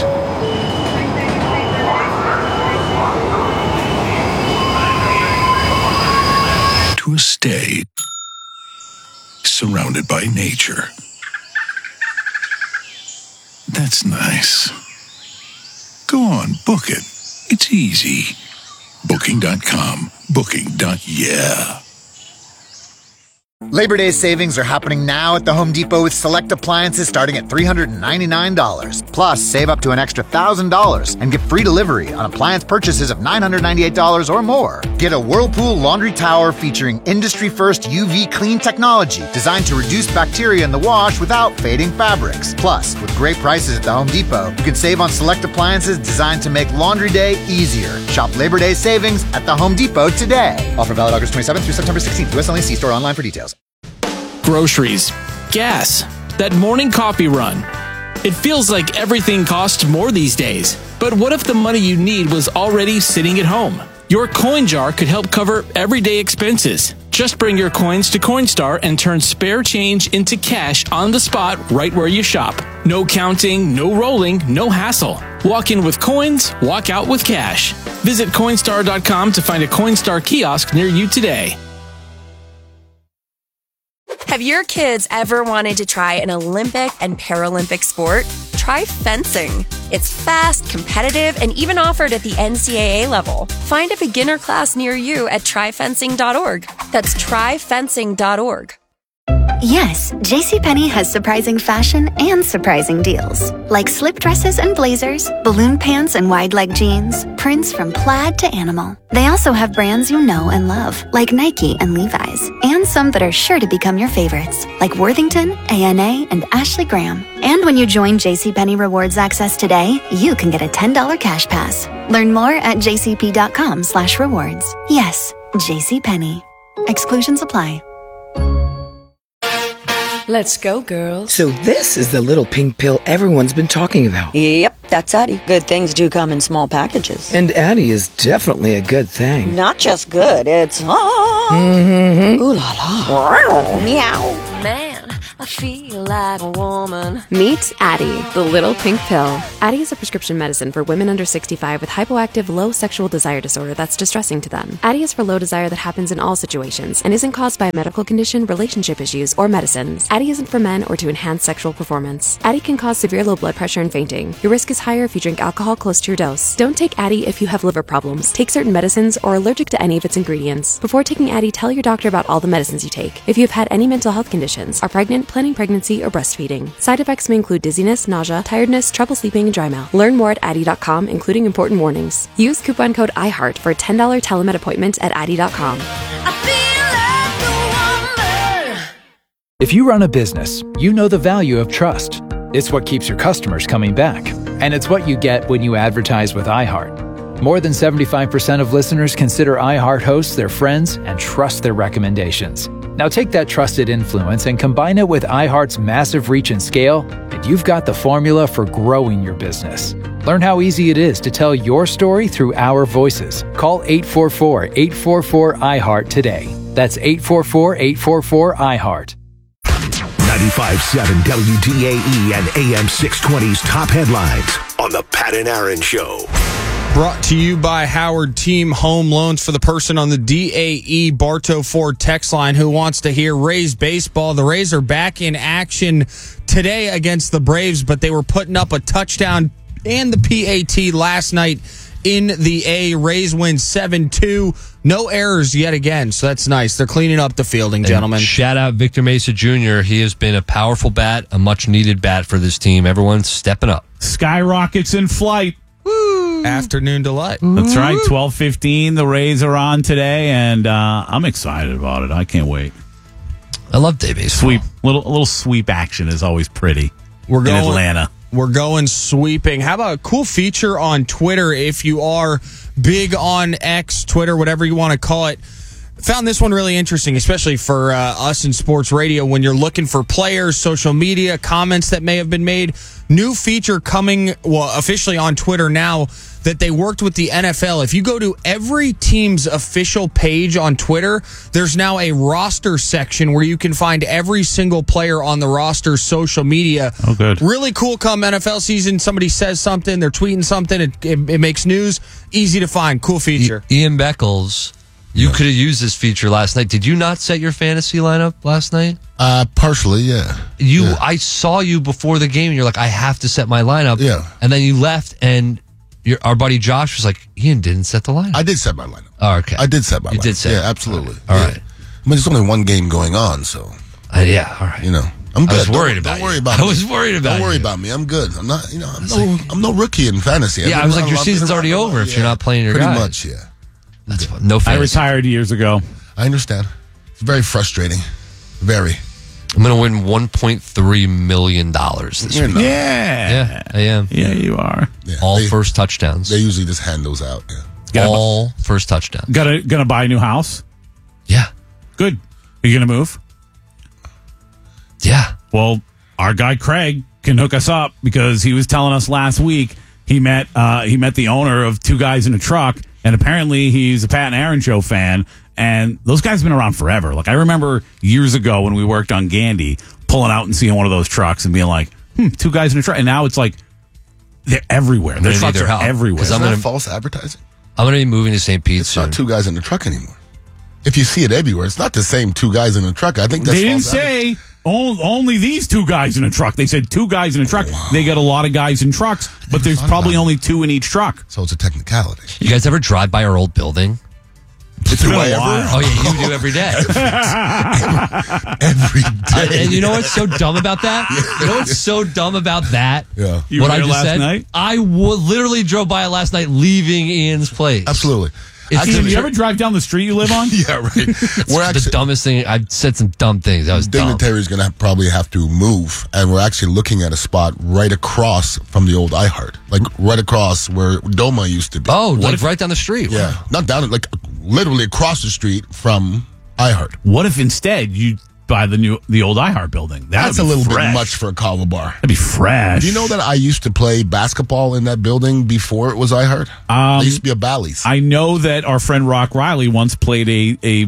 to a stay surrounded by nature. That's nice. Go on, book it. It's easy. Booking dot com. Booking. Yeah. Labor Day savings are happening now at the Home Depot with select appliances starting at three hundred ninety-nine dollars. Plus, save up to an extra one thousand dollars and get free delivery on appliance purchases of nine hundred ninety-eight dollars or more. Get a Whirlpool laundry tower featuring industry-first U V clean technology designed to reduce bacteria in the wash without fading fabrics. Plus, with great prices at the Home Depot, you can save on select appliances designed to make laundry day easier. Shop Labor Day savings at the Home Depot today. Offer valid August twenty-seventh through September sixteenth. U S only. See store online for details. Groceries, gas, that morning coffee run. It feels like everything costs more these days. But what if the money you need was already sitting at home? Your coin jar could help cover everyday expenses. Just bring your coins to Coinstar and turn spare change into cash on the spot right where you shop. No counting, no rolling, no hassle. Walk in with coins, walk out with cash. Visit Coinstar dot com to find a Coinstar kiosk near you today. Have your kids ever wanted to try an Olympic and Paralympic sport? Try fencing. It's fast, competitive, and even offered at the N C double A level. Find a beginner class near you at try fencing dot org. That's try fencing dot org. Yes, JCPenney has surprising fashion and surprising deals. Like slip dresses and blazers, balloon pants and wide leg jeans, prints from plaid to animal. They also have brands you know and love, like Nike and Levi's, and some that are sure to become your favorites, like Worthington, A N A, and Ashley Graham. And when you join JCPenney Rewards Access today, you can get a ten dollars cash pass. Learn more at jcp.com slash rewards. Yes, JCPenney. Exclusions apply. Let's go, girls. So this is the little pink pill everyone's been talking about. Yep, that's Addie. Good things do come in small packages. And Addie is definitely a good thing. Not just good, it's ah. Mm-hmm. Ooh la la. Meow. Man, I feel like a woman. Meet Addie, the little pink pill. Addie is a prescription medicine for women under sixty-five with hypoactive low sexual desire disorder that's distressing to them. Addie is for low desire that happens in all situations and isn't caused by a medical condition, relationship issues, or medicines. Addie isn't for men or to enhance sexual performance. Addie can cause severe low blood pressure and fainting. Your risk is higher if you drink alcohol close to your dose. Don't take Addie if you have liver problems, take certain medicines, or are allergic to any of its ingredients. Before taking Addie, tell your doctor about all the medicines you take. If you have had any mental health conditions, are pregnant, planning pregnancy, or breastfeeding. Side effects may include dizziness, nausea, tiredness, trouble sleeping, and dry mouth. Learn more at Addie dot com, including important warnings. Use coupon code iHeart for a ten dollars telemed appointment at Addie dot com. If you run a business, you know the value of trust. It's what keeps your customers coming back. And it's what you get when you advertise with iHeart. More than seventy-five percent of listeners consider iHeart hosts their friends and trust their recommendations. Now take that trusted influence and combine it with iHeart's massive reach and scale, and you've got the formula for growing your business. Learn how easy it is to tell your story through our voices. Call eight four four, eight four four, I heart today. That's eight four four, eight four four, I heart. ninety-five point seven W D A E and A M six twenty's top headlines on the Pat and Aaron Show. Brought to you by Howard Team Home Loans for the person on the D A E Bartow Ford text line who wants to hear Rays baseball. The Rays are back in action today against the Braves, but they were putting up a touchdown and the P A T last night in the A. Rays win seven two. No errors yet again, so that's nice. They're cleaning up the fielding, And gentlemen. Shout out Victor Mesa Junior He has been a powerful bat, a much-needed bat for this team. Everyone's stepping up. Skyrockets in flight. Woo! Afternoon delight. That's right. twelve fifteen. The Rays are on today, and uh, I'm excited about it. I can't wait. I love day baseball. Sweep. Little, little sweep action is always pretty. We're going, in Atlanta. We're going sweeping. How about a cool feature on Twitter if you are big on X, Twitter, whatever you want to call it. Found this one really interesting, especially for uh, us in sports radio when you're looking for players, social media, comments that may have been made. New feature coming, well, officially on Twitter now that they worked with the N F L. If you go to every team's official page on Twitter, there's now a roster section where you can find every single player on the roster's social media. Oh, good. Really cool come N F L season. Somebody says something, they're tweeting something, it, it, it makes news. Easy to find. Cool feature. I- Ian Beckles, you could have used this feature last night. Did you not set your fantasy lineup last night? Uh, partially, yeah. You, yeah. I saw you before the game, and you're like, I have to set my lineup. Yeah. And then you left, and your, our buddy Josh was like, Ian didn't set the lineup. I did set my lineup. Oh, okay. I did set my you lineup. You did set Yeah, it. absolutely. All right. Yeah. I mean, there's only one game going on, so. Uh, yeah, all right. You know, I'm good. I was worried don't, about Don't you. worry about I me. was worried about Don't worry you. about me. I'm good. I'm not, you know, I'm no, I'm no rookie in fantasy. Yeah, I was like, your season's already over if you're not playing your Pretty guy. much, yeah. That's fun. No I fantasy. retired years ago. I understand. It's very frustrating. Very. I'm going to win one point three million dollars this You're week. not. Yeah. Yeah, I am. Yeah, you are. Yeah, All they, first touchdowns. They usually just hand those out. Yeah. Gotta All first touchdowns. Gonna, gonna buy a new house? Yeah. Good. Are you gonna move? Yeah. Well, our guy Craig can hook us up because he was telling us last week he met uh, he met the owner of Two Guys in a Truck, and apparently he's a Pat and Aaron Show fan. And those guys have been around forever. Like I remember years ago when we worked on Gandy, pulling out and seeing one of those trucks and being like, "Hmm, Two Guys in a Truck." And now it's like they're everywhere. Their trucks are everywhere. Is I'm that gonna- false advertising? I'm going to be moving to Saint Pete It's soon. not Two Guys in the Truck anymore. If you see it everywhere, it's not the same Two Guys in a Truck. I think that's They didn't false advertising. say only, only these two guys in a truck. They said two guys in a truck. They got a lot of guys in trucks, but there's probably only two in each truck. So it's a technicality. You guys ever drive by our old building? It's been Do I a ever? while. Oh, yeah, you do every day. Every Uh, day. and you know what's so dumb about that? You know what's so dumb about that? Yeah. You what were I there just last said? night? I w- literally drove by it last night leaving Ian's place. Absolutely. It's Actually, Actually, you ever drive down the street you live on? Yeah, right. It's We're the actually dumbest thing. I said some dumb things. That was dumb. dignitary is going to probably have to move, and we're actually looking at a spot right across from the old iHeart, like right across where Doma used to be. Oh, What like if- right down the street. yeah, not down, like literally across the street from iHeart. What if instead you by the new the old iHeart building. That That's a little fresh. bit much for a kava bar. That'd be fresh. Do you know that I used to play basketball in that building before it was iHeart? Um, I used to be a Bally's. I know that our friend Rock Riley once played a, a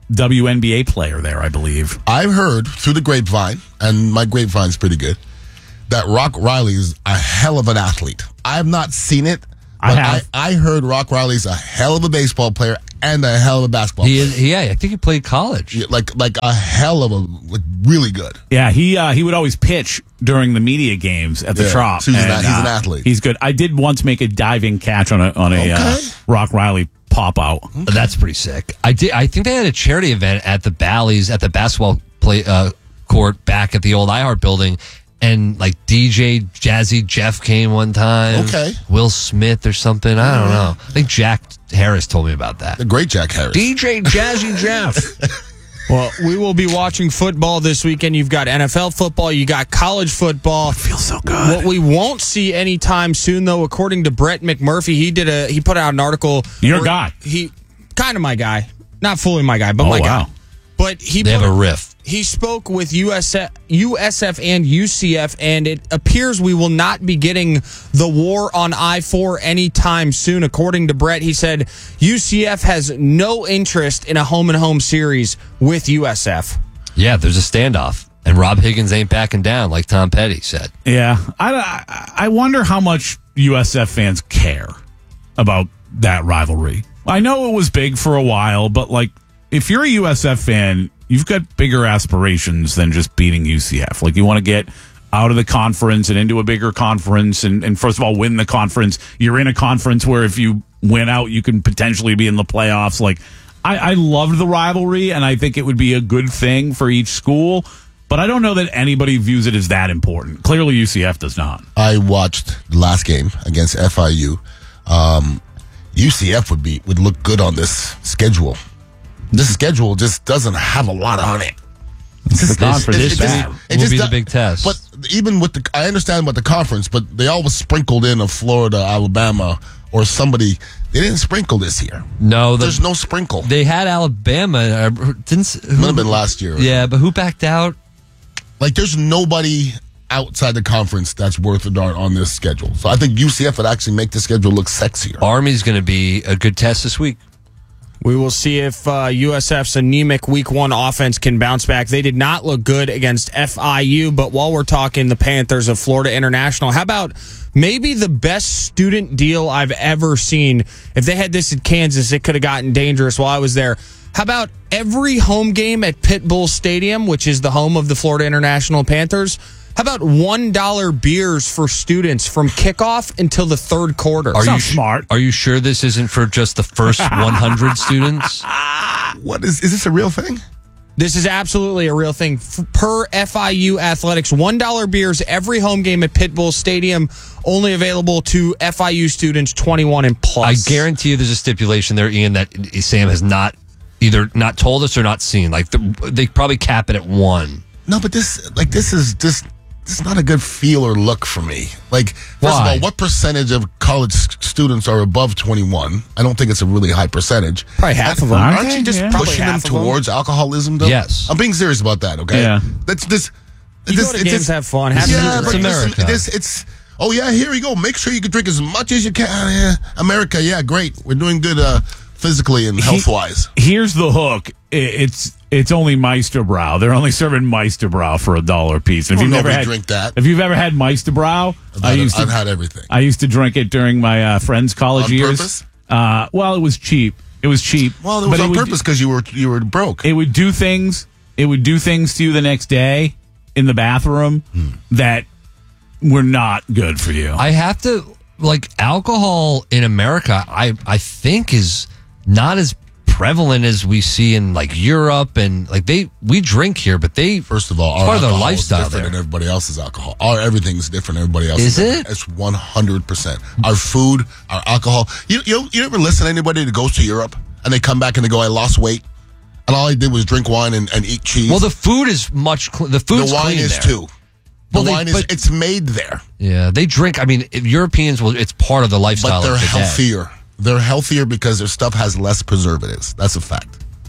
W N B A player there, I believe. I've heard through the grapevine, and my grapevine's pretty good, that Rock Riley is a hell of an athlete. I have not seen it, but I have. I, I heard Rock Riley's a hell of a baseball player and a hell of a basketball He player. is, yeah, I think he played college. Yeah, like like a hell of a like really good. Yeah, he uh, he would always pitch during the media games at the Yeah, Trop. so he's an- and, he's an uh, athlete. He's good. I did once make a diving catch on a on a uh, Okay. Rock Riley pop out. That's pretty sick. I did. I think they had a charity event at the Bally's at the basketball play uh, court back at the old iHeart building, and like D J Jazzy Jeff came one time. Okay. Will Smith or something. I don't know. I think Jack Harris told me about that. The great Jack Harris. D J Jazzy Jeff. Well, we will be watching football this weekend. You've got N F L football. You got college football. It feels so good. What we won't see anytime soon, though, according to Brett McMurphy, he did a he put out an article. Your where guy. He kind of my guy, not fully my guy, but Oh, my wow. guy. But he They have put- a riff. He spoke with U S F, U S F and U C F, and it appears we will not be getting the war on I four anytime soon. According to Brett, he said U C F has no interest in a home-and-home series with U S F. Yeah, there's a standoff, and Rob Higgins ain't backing down, like Tom Petty said. Yeah, I, I I wonder how much U S F fans care about that rivalry. I know it was big for a while, but like if you're a U S F fan, you've got bigger aspirations than just beating U C F. Like you want to get out of the conference and into a bigger conference, and, and first of all, win the conference. You're in a conference where if you win out, you can potentially be in the playoffs. Like I, I loved the rivalry, and I think it would be a good thing for each school. But I don't know that anybody views it as that important. Clearly, U C F does not. I watched the last game against F I U. Um, U C F would be would look good on this schedule. This schedule just doesn't have a lot on it. It's just, the conference it- is it just- bad. it Will just be the do- big test. But even with the, I understand about the conference, but they always sprinkled in a Florida, Alabama, or somebody. They didn't sprinkle this year. No, the, There's no sprinkle. they had Alabama. Uh, didn't who, Might have been last year. Yeah, but who backed out? Like, there's nobody outside the conference that's worth a darn on this schedule. So I think U C F would actually make the schedule look sexier. Army's going to be a good test this week. We will see if uh, U S F's anemic week one offense can bounce back. They did not look good against F I U, but while we're talking the Panthers of Florida International, how about maybe the best student deal I've ever seen? If they had this in Kansas, it could have gotten dangerous while I was there. How about every home game at Pitbull Stadium, which is the home of the Florida International Panthers? How about one dollar beers for students from kickoff until the third quarter? Are you Sounds sh- smart. Are you sure this isn't for just the first one hundred students? What is, is this a real thing? This is absolutely a real thing. F- per F I U Athletics, one dollar beers every home game at Pitbull Stadium, only available to F I U students twenty-one and plus. I guarantee you there's a stipulation there, Ian, that Sam has not either not told us or not seen. Like the, they probably cap it at one. No, but this, like, this is just, this is not a good feel or look for me. Like, first Why? of all, what percentage of college s- students are above twenty-one? I don't think it's a really high percentage. Probably half of them. Aren't Okay, you just yeah. Probably pushing them half of them. towards alcoholism, though? Yes. I'm being serious about that, okay? Yeah. That's this. You this go to it's games, just- have fun. Have yeah, some but It's listen, America. this, it's, oh, yeah, here you go. Make sure you can drink as much as you can. Yeah, America, yeah, great. We're doing good uh, physically and health-wise. Here's the hook. I- It's it's only Meisterbrow. They're only serving Meisterbrow for a dollar a piece. If Well, you've never nobody had drink that. if you've ever had Meisterbrow, I've I had, used I've to had everything. I used to drink it during my uh, friends' college On years. purpose? Uh, well, it was cheap. It was cheap. Well, it but was on would- purpose because you were you were broke. It would do things. It would do things to you the next day in the bathroom Hmm. that were not good for you. I have to like alcohol in America. I I think is not as prevalent as we see in like Europe and like they we drink here, but they First of all, it's our part of their alcohol is lifestyle different there. than everybody else's alcohol. Our everything's different than everybody else's. Is it? It's one hundred percent. Our food, our alcohol. You you you ever listen to anybody that goes to Europe and they come back and they go, I lost weight, and all I did was drink wine and, and eat cheese. Well, the food is much. Cl- the food's the wine clean is there. too. The Well, they- wine is but- it's made there, Yeah, they drink. I mean, if Europeans will. It's part of the lifestyle. but they're of the day. healthier. They're healthier because their stuff has less preservatives. That's a fact.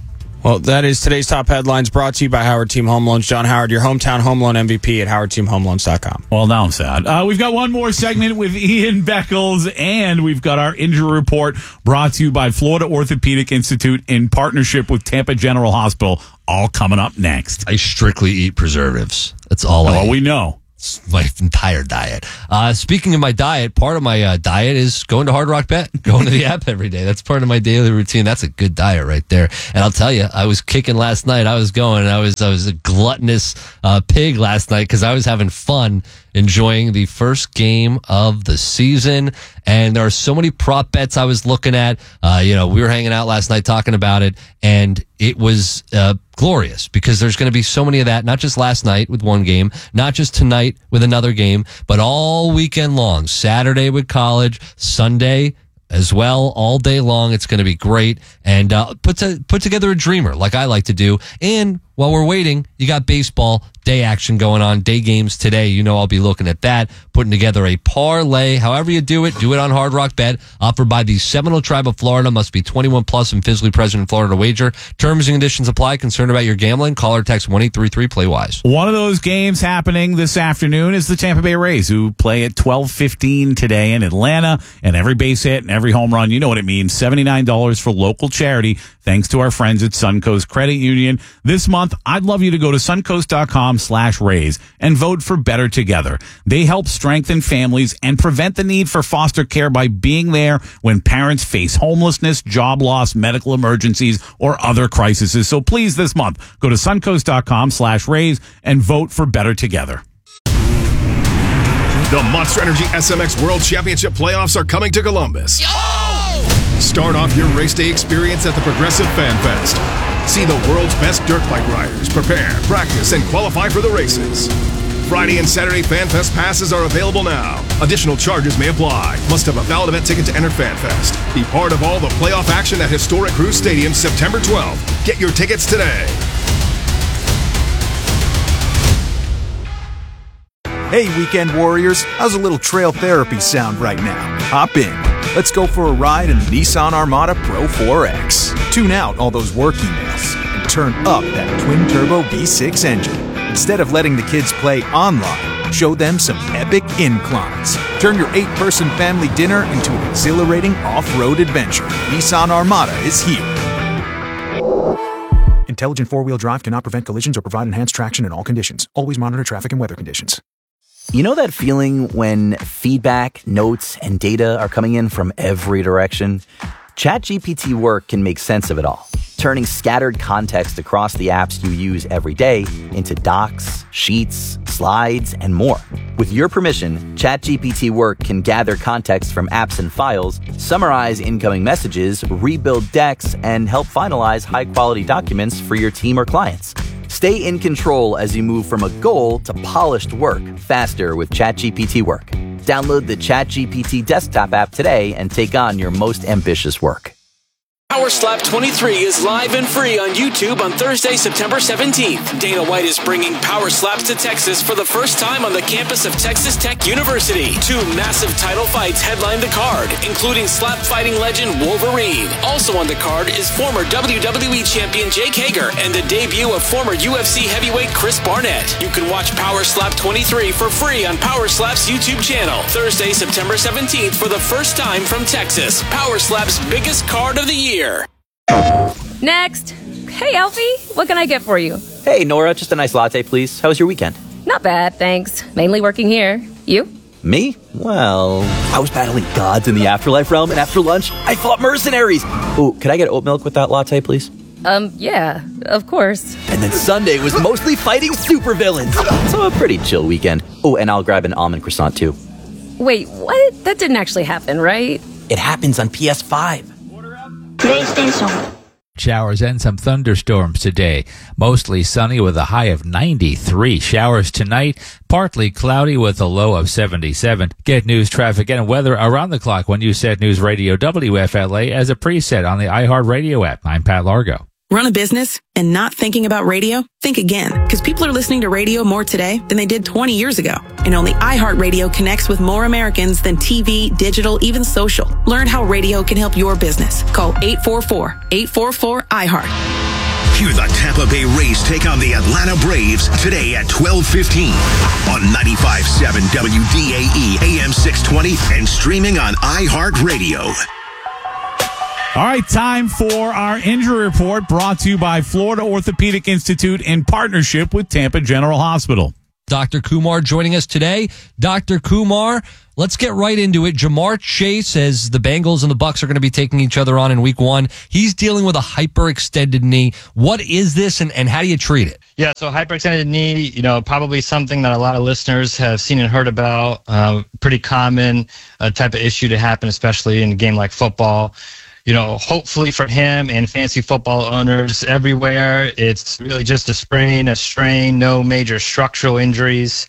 Well, that is today's top headlines brought to you by Howard Team Home Loans. John Howard, your hometown home loan M V P at howard team home loans dot com. Well, now I'm sad. Uh, we've got one more segment with Ian Beckles, and we've got our injury report brought to you by Florida Orthopedic Institute in partnership with Tampa General Hospital, all coming up next. I strictly eat preservatives. That's all I Oh, eat. we know. It's my entire diet. Uh, speaking of my diet, part of my uh, diet is going to Hard Rock Bet, going to the app every day. That's part of my daily routine. That's a good diet right there. And I'll tell you, I was kicking last night. I was going. I was I was a gluttonous uh, pig last night because I was having fun enjoying the first game of the season. And there are so many prop bets I was looking at. Uh, you know, we were hanging out last night talking about it, and it was uh, glorious because there's going to be so many of that, not just last night with one game, not just tonight with another game, but all weekend long. Saturday with college, Sunday as well, all day long. It's going to be great. And uh, put, to, put together a dreamer like I like to do. And while we're waiting, you got baseball day action going on, day games today. You know I'll be looking at that, putting together a parlay. However you do it, do it on Hard Rock Bet, offered by the Seminole Tribe of Florida. Must be twenty-one plus and physically present in Florida to wager. Terms and conditions apply. Concerned about your gambling? Call or text one eight three three play wise. One of those games happening this afternoon is the Tampa Bay Rays, who play at twelve fifteen today in Atlanta. And every base hit and every home run, you know what it means. seventy-nine dollars for local charity, thanks to our friends at Suncoast Credit Union. This month, I'd love you to go to suncoast.com slash Rays and vote for Better Together. They help strengthen families and prevent the need for foster care by being there when parents face homelessness, job loss, medical emergencies, or other crises. So please, this month, go to suncoast.com slash Rays and vote for Better Together. The Monster Energy S M X World Championship playoffs are coming to Columbus. Start off your race day experience at the Progressive Fan Fest. See the world's best dirt bike riders prepare, practice, and qualify for the races. Friday and Saturday Fan Fest passes are available now. Additional charges may apply. Must have a valid event ticket to enter Fan Fest. Be part of all the playoff action at Historic Cruise Stadium September twelfth. Get your tickets today. Hey, Weekend Warriors, how's a little trail therapy sound right now? Hop in. Let's go for a ride in the Nissan Armada Pro four X. Tune out all those work emails and turn up that twin-turbo V six engine. Instead of letting the kids play online, show them some epic inclines. Turn your eight-person family dinner into an exhilarating off-road adventure. Nissan Armada is here. Intelligent four-wheel drive cannot prevent collisions or provide enhanced traction in all conditions. Always monitor traffic and weather conditions. You know that feeling when feedback, notes, and data are coming in from every direction? ChatGPT Work can make sense of it all, turning scattered context across the apps you use every day into docs, sheets, slides, and more. With your permission, ChatGPT Work can gather context from apps and files, summarize incoming messages, rebuild decks, and help finalize high-quality documents for your team or clients. Stay in control as you move from a goal to polished work faster with ChatGPT Work. Download the ChatGPT desktop app today and take on your most ambitious work. Power Slap twenty-three is live and free on YouTube on Thursday, September seventeenth. Dana White is bringing Power Slaps to Texas for the first time on the campus of Texas Tech University. Two massive title fights headline the card, including slap fighting legend Wolverine. Also on the card is former W W E champion Jake Hager and the debut of former U F C heavyweight Chris Barnett. You can watch Power Slap twenty-three for free on Power Slap's YouTube channel. Thursday, September seventeenth for the first time from Texas. Power Slap's biggest card of the year. Next. Hey, Alfie, what can I get for you? Hey, Nora, just a nice latte, please. How was your weekend? Not bad, thanks. Mainly working here. You? Me? Well, I was battling gods in the afterlife realm, and after lunch, I fought mercenaries. Oh, could I get oat milk with that latte, please? Um, yeah, of course. And then Sunday was mostly fighting supervillains. So a pretty chill weekend. Oh, and I'll grab an almond croissant, too. Wait, what? That didn't actually happen, right? It happens on P S five. PlayStation. Showers and some thunderstorms today. Mostly sunny with a high of ninety-three. Showers tonight, partly cloudy with a low of seventy-seven. Get news, traffic, and weather around the clock when you set News Radio W F L A as a preset on the iHeartRadio app. I'm Pat Largo. Run a business and not thinking about radio? Think again, because people are listening to radio more today than they did twenty years ago. And only iHeartRadio connects with more Americans than T V, digital, even social. Learn how radio can help your business. Call eight four four, eight four four, iHeart. Hear the Tampa Bay Rays take on the Atlanta Braves today at twelve fifteen on ninety-five point seven W D A E A M six twenty and streaming on iHeartRadio. All right, time for our injury report brought to you by Florida Orthopedic Institute in partnership with Tampa General Hospital. Doctor Kumar joining us today. Doctor Kumar, let's get right into it. Jamar Chase says the Bengals and the Bucs are going to be taking each other on in week one. He's dealing with a hyperextended knee. What is this, and, and how do you treat it? Yeah, so hyperextended knee, you know, probably something that a lot of listeners have seen and heard about. Uh, pretty common uh, type of issue to happen, especially in a game like football. You know, hopefully for him and fantasy football owners everywhere, it's really just a sprain, a strain, no major structural injuries,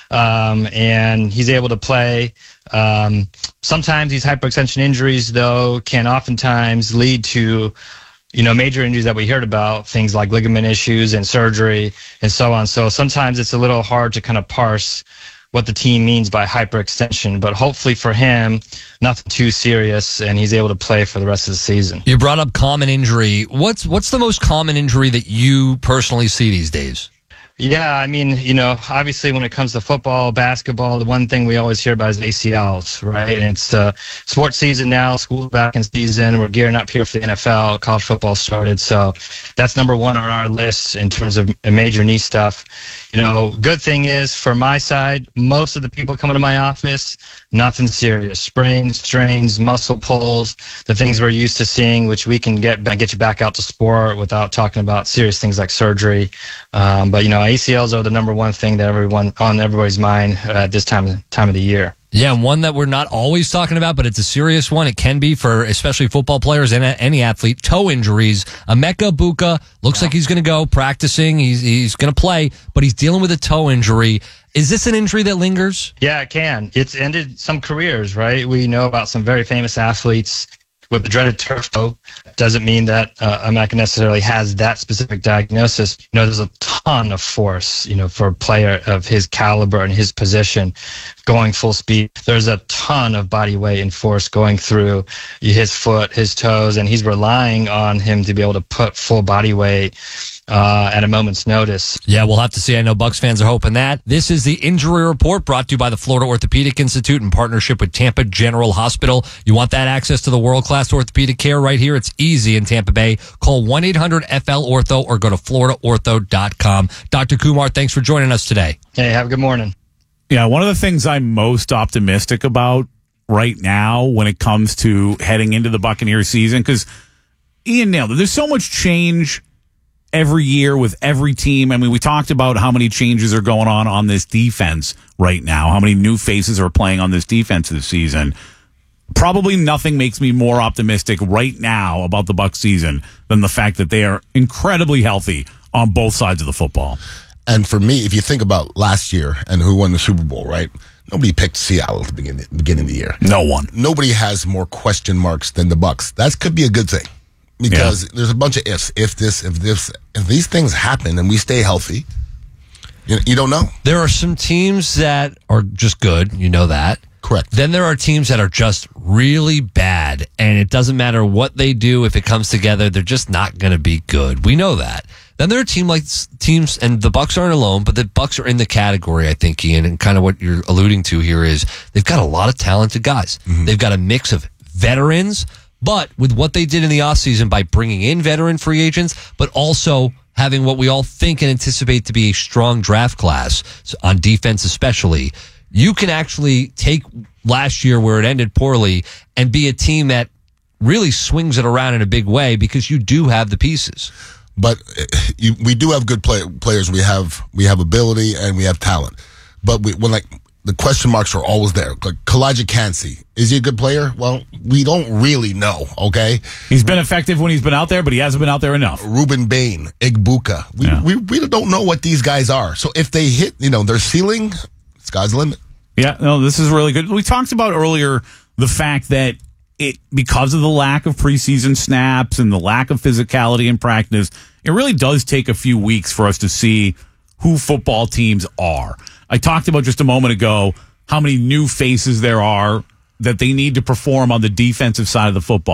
um, and he's able to play. Um, sometimes these hyperextension injuries, though, can oftentimes lead to, you know, major injuries that we heard about, things like ligament issues and surgery and so on. So sometimes it's a little hard to kind of parse what the team means by hyperextension, but hopefully for him, nothing too serious, and he's able to play for the rest of the season. You brought up common injury. What's what's the most common injury that you personally see these days? Yeah, I mean, you know, obviously when it comes to football, basketball, the one thing we always hear about is A C Ls, right? And it's uh, sports season now, school's back in season. We're gearing up here for the N F L. College football started. So that's number one on our list in terms of major knee stuff. You know, good thing is for my side, most of the people coming to my office, nothing serious. Sprains, strains, muscle pulls, the things we're used to seeing, which we can get get you back out to sport without talking about serious things like surgery. Um, but, you know, A C Ls are the number one thing that everyone on everybody's mind at this time time of the year. Yeah, one that we're not always talking about, but it's a serious one. It can be for especially football players and any athlete. Toe injuries. Emeka Egbuka looks like he's going to go practicing. He's he's going to play, but he's dealing with a toe injury. Is this an injury that lingers? Yeah, it can. It's ended some careers, right? We know about some very famous athletes with the dreaded turf toe. Doesn't mean that uh, Emeka necessarily has that specific diagnosis. You know, there's a ton of force, you know, for a player of his caliber and his position going full speed. There's a ton of body weight and force going through his foot, his toes, and he's relying on him to be able to put full body weight uh, at a moment's notice. Yeah, we'll have to see. I know Bucs fans are hoping that. This is the Injury Report brought to you by the Florida Orthopedic Institute in partnership with Tampa General Hospital. You want that access to the world-class orthopedic care right here? It's easy in Tampa Bay. Call one eight hundred F L ortho or go to florida ortho dot com. Doctor Kumar, thanks for joining us today. Hey, have a good morning. Yeah, one of the things I'm most optimistic about right now when it comes to heading into the Buccaneer season, because Ian nailed it. There's so much change every year with every team. I mean, we talked about how many changes are going on on this defense right now, how many new faces are playing on this defense this season. Probably nothing makes me more optimistic right now about the Bucs season than the fact that they are incredibly healthy on both sides of the football. And for me, if you think about last year and who won the Super Bowl, right? Nobody picked Seattle at the beginning, beginning of the year. No one. Nobody has more question marks than the Bucs. That could be a good thing because yeah. there's a bunch of ifs. If this, if this, if these things happen and we stay healthy, you, you don't know. There are some teams that are just good. You know that. Correct. Then there are teams that are just really bad, and it doesn't matter what they do. If it comes together, they're just not going to be good. We know that. Then there are team like teams, and the Bucs aren't alone, but the Bucs are in the category, I think, Ian, and kind of what you're alluding to here is they've got a lot of talented guys. Mm-hmm. They've got a mix of veterans, but with what they did in the offseason by bringing in veteran free agents, but also having what we all think and anticipate to be a strong draft class on defense especially, you can actually take last year where it ended poorly and be a team that really swings it around in a big way because you do have the pieces. But you, we do have good play, players. We have we have ability and we have talent. But we, when like the question marks are always there. Like Kalijah Kancey, is he a good player? Well, we don't really know. Okay, he's been effective when he's been out there, but he hasn't been out there enough. Ruben Bain, Egbuka, we, yeah. we we don't know what these guys are. So if they hit, you know, their ceiling, sky's the limit. Yeah, no, this is really good. We talked about earlier the fact that it, because of the lack of preseason snaps and the lack of physicality in practice, it really does take a few weeks for us to see who football teams are. I talked about just a moment ago how many new faces there are that they need to perform on the defensive side of the football.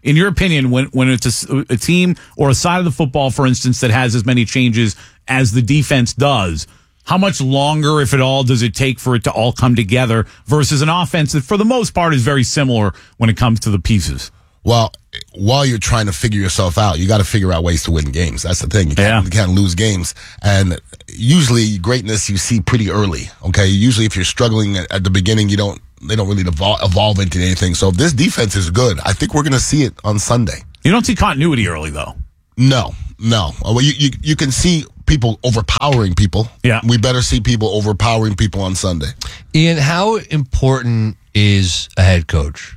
in your opinion, when, when it's a, a team or a side of the football, for instance, that has as many changes as the defense does, how much longer, if at all, does it take for it to all come together versus an offense that, for the most part, is very similar when it comes to the pieces? Well, while you're trying to figure yourself out, you got to figure out ways to win games. That's the thing. You can't, yeah. you can't lose games. And usually greatness you see pretty early. Okay. Usually if you're struggling at, at the beginning, you don't, they don't really evol- evolve into anything. So if this defense is good, I think we're going to see it on Sunday. You don't see continuity early though. No, no. Well, you, you, you can see people overpowering people. Yeah. We better see people overpowering people on Sunday. Ian, how important is a head coach?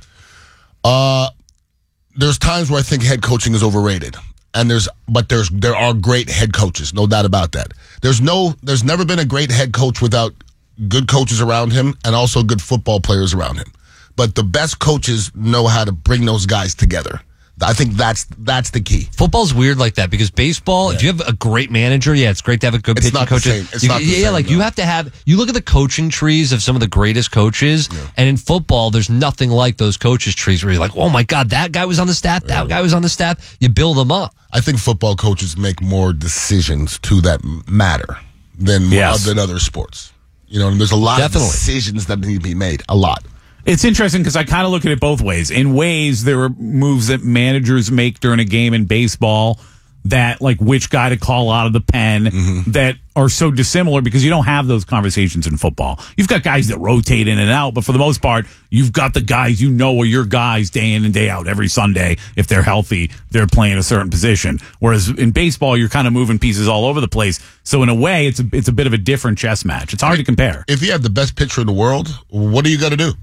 Uh, There's times where I think head coaching is overrated, and there's but there's there are great head coaches, no doubt about that. There's no there's never been a great head coach without good coaches around him and also good football players around him. But the best coaches know how to bring those guys together. I think that's that's the key. Football's weird like that because baseball, yeah. if you have a great manager, yeah, it's great to have a good it's pitching not coach. The same. It's you, not the yeah, same, like no. you have to have. You look at the coaching trees of some of the greatest coaches, yeah. and in football, there's nothing like those coaches trees where you're like, oh my god, that guy was on the staff, that yeah. guy was on the staff. You build them up. I think football coaches make more decisions to that matter than yes. than other sports. You know, and there's a lot Definitely. of decisions that need to be made. A lot. It's interesting because I kind of look at it both ways. In ways, there are moves that managers make during a game in baseball that, like, which guy to call out of the pen mm-hmm. that are so dissimilar because you don't have those conversations in football. You've got guys that rotate in and out, but for the most part, you've got the guys you know are your guys day in and day out. Every Sunday, if they're healthy, they're playing a certain position. Whereas in baseball, you're kind of moving pieces all over the place. So in a way, it's a, it's a bit of a different chess match. It's hard to compare. If you have the best pitcher in the world, what do you got to do?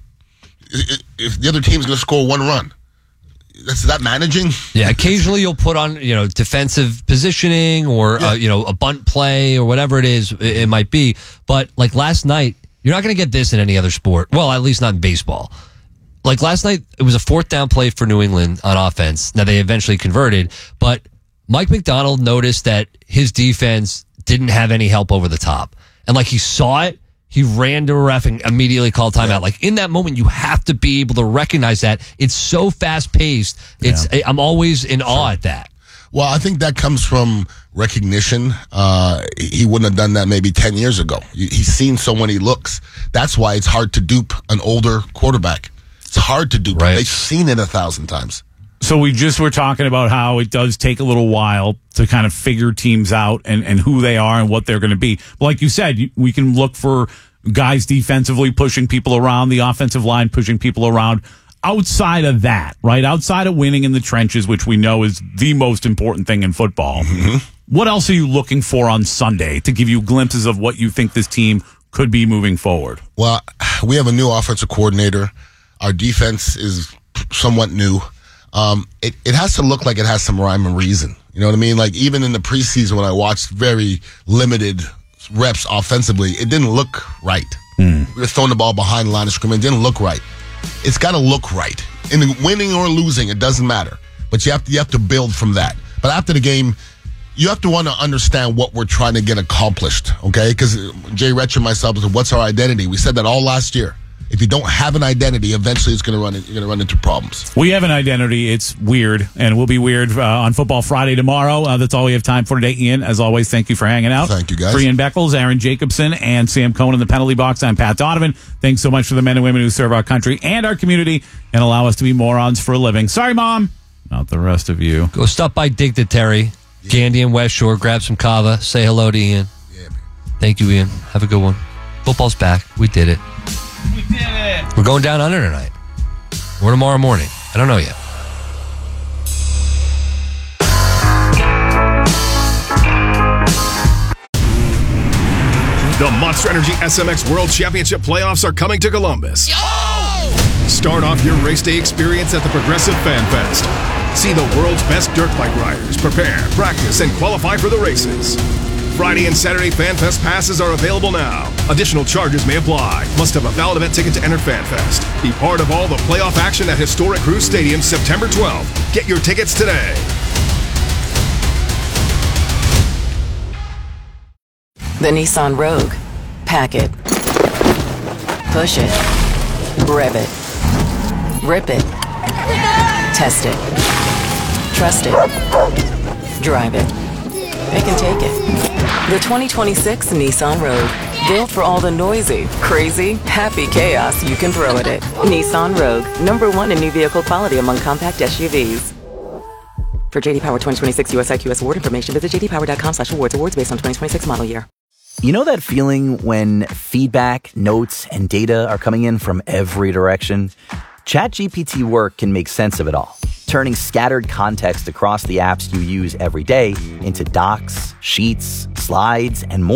If the other team's going to score one run, that's that managing. Yeah, occasionally you'll put on, you know, defensive positioning or yeah. uh, you know, a bunt play or whatever it is it, it might be. But like last night, you're not going to get this in any other sport. Well, at least not in baseball. Like last night, it was a fourth down play for New England on offense. Now they eventually converted, but Mike McDonald noticed that his defense didn't have any help over the top, and like he saw it. He ran to a ref and immediately called timeout. Yeah. Like in that moment, you have to be able to recognize that. It's so fast paced. It's yeah. I'm always in sure. awe at that. Well, I think that comes from recognition. Uh, he wouldn't have done that maybe ten years ago. He's seen so many looks. That's why it's hard to dupe an older quarterback. It's hard to dupe. Right. They've seen it a thousand times. So we just were talking about how it does take a little while to kind of figure teams out and, and who they are and what they're going to be. But like you said, we can look for guys defensively pushing people around, the offensive line pushing people around. Outside of that, right? Outside of winning in the trenches, which we know is the most important thing in football. Mm-hmm. What else are you looking for on Sunday to give you glimpses of what you think this team could be moving forward? Well, we have a new offensive coordinator. Our defense is somewhat new. Um, it, it has to look like it has some rhyme and reason. You know what I mean? Like even in the preseason when I watched very limited reps offensively, it didn't look right. Mm. We were throwing the ball behind the line of scrimmage. It didn't look right. It's got to look right. In winning or losing, it doesn't matter. But you have to, you have to build from that. But after the game, you have to want to understand what we're trying to get accomplished, okay? Because Jay Retch and myself said, what's our identity? We said that all last year. If you don't have an identity, eventually it's going to run. You're going to run into problems. We have an identity. It's weird, and we'll be weird uh, on Football Friday tomorrow. Uh, that's all we have time for today, Ian. As always, thank you for hanging out. Thank you, guys. For Ian Beckles, Aaron Jacobson, and Sam Cohen in the penalty box. I'm Pat Donovan. Thanks so much for the men and women who serve our country and our community and allow us to be morons for a living. Sorry, Mom. Not the rest of you. Go stop by Dignitary, yeah. Gandy and West Shore. Grab some kava. Say hello to Ian. Yeah, man. Thank you, Ian. Have a good one. Football's back. We did it. We did it. We're going down under tonight. Or tomorrow morning. I don't know yet. The Monster Energy S M X World Championship playoffs are coming to Columbus. Yo! Start off your race day experience at the Progressive Fan Fest. See the world's best dirt bike riders prepare, practice, and qualify for the races. Friday and Saturday FanFest passes are available now. Additional charges may apply. Must have a valid event ticket to enter FanFest. Be part of all the playoff action at historic Cruise Stadium September twelfth. Get your tickets today. The Nissan Rogue. Pack it. Push it. Rev it. Rip it. Test it. Trust it. Drive it. It can take it. The twenty twenty-six Nissan Rogue. Built for all the noisy, crazy, happy chaos you can throw at it. Nissan Rogue. Number one in new vehicle quality among compact S U Vs. For J D Power twenty twenty-six U S I Q S award information, visit j d power dot com slash awards. Awards based on twenty twenty-six model year. You know that feeling when feedback, notes, and data are coming in from every direction? ChatGPT Work can make sense of it all, turning scattered context across the apps you use every day into docs, sheets, slides, and more.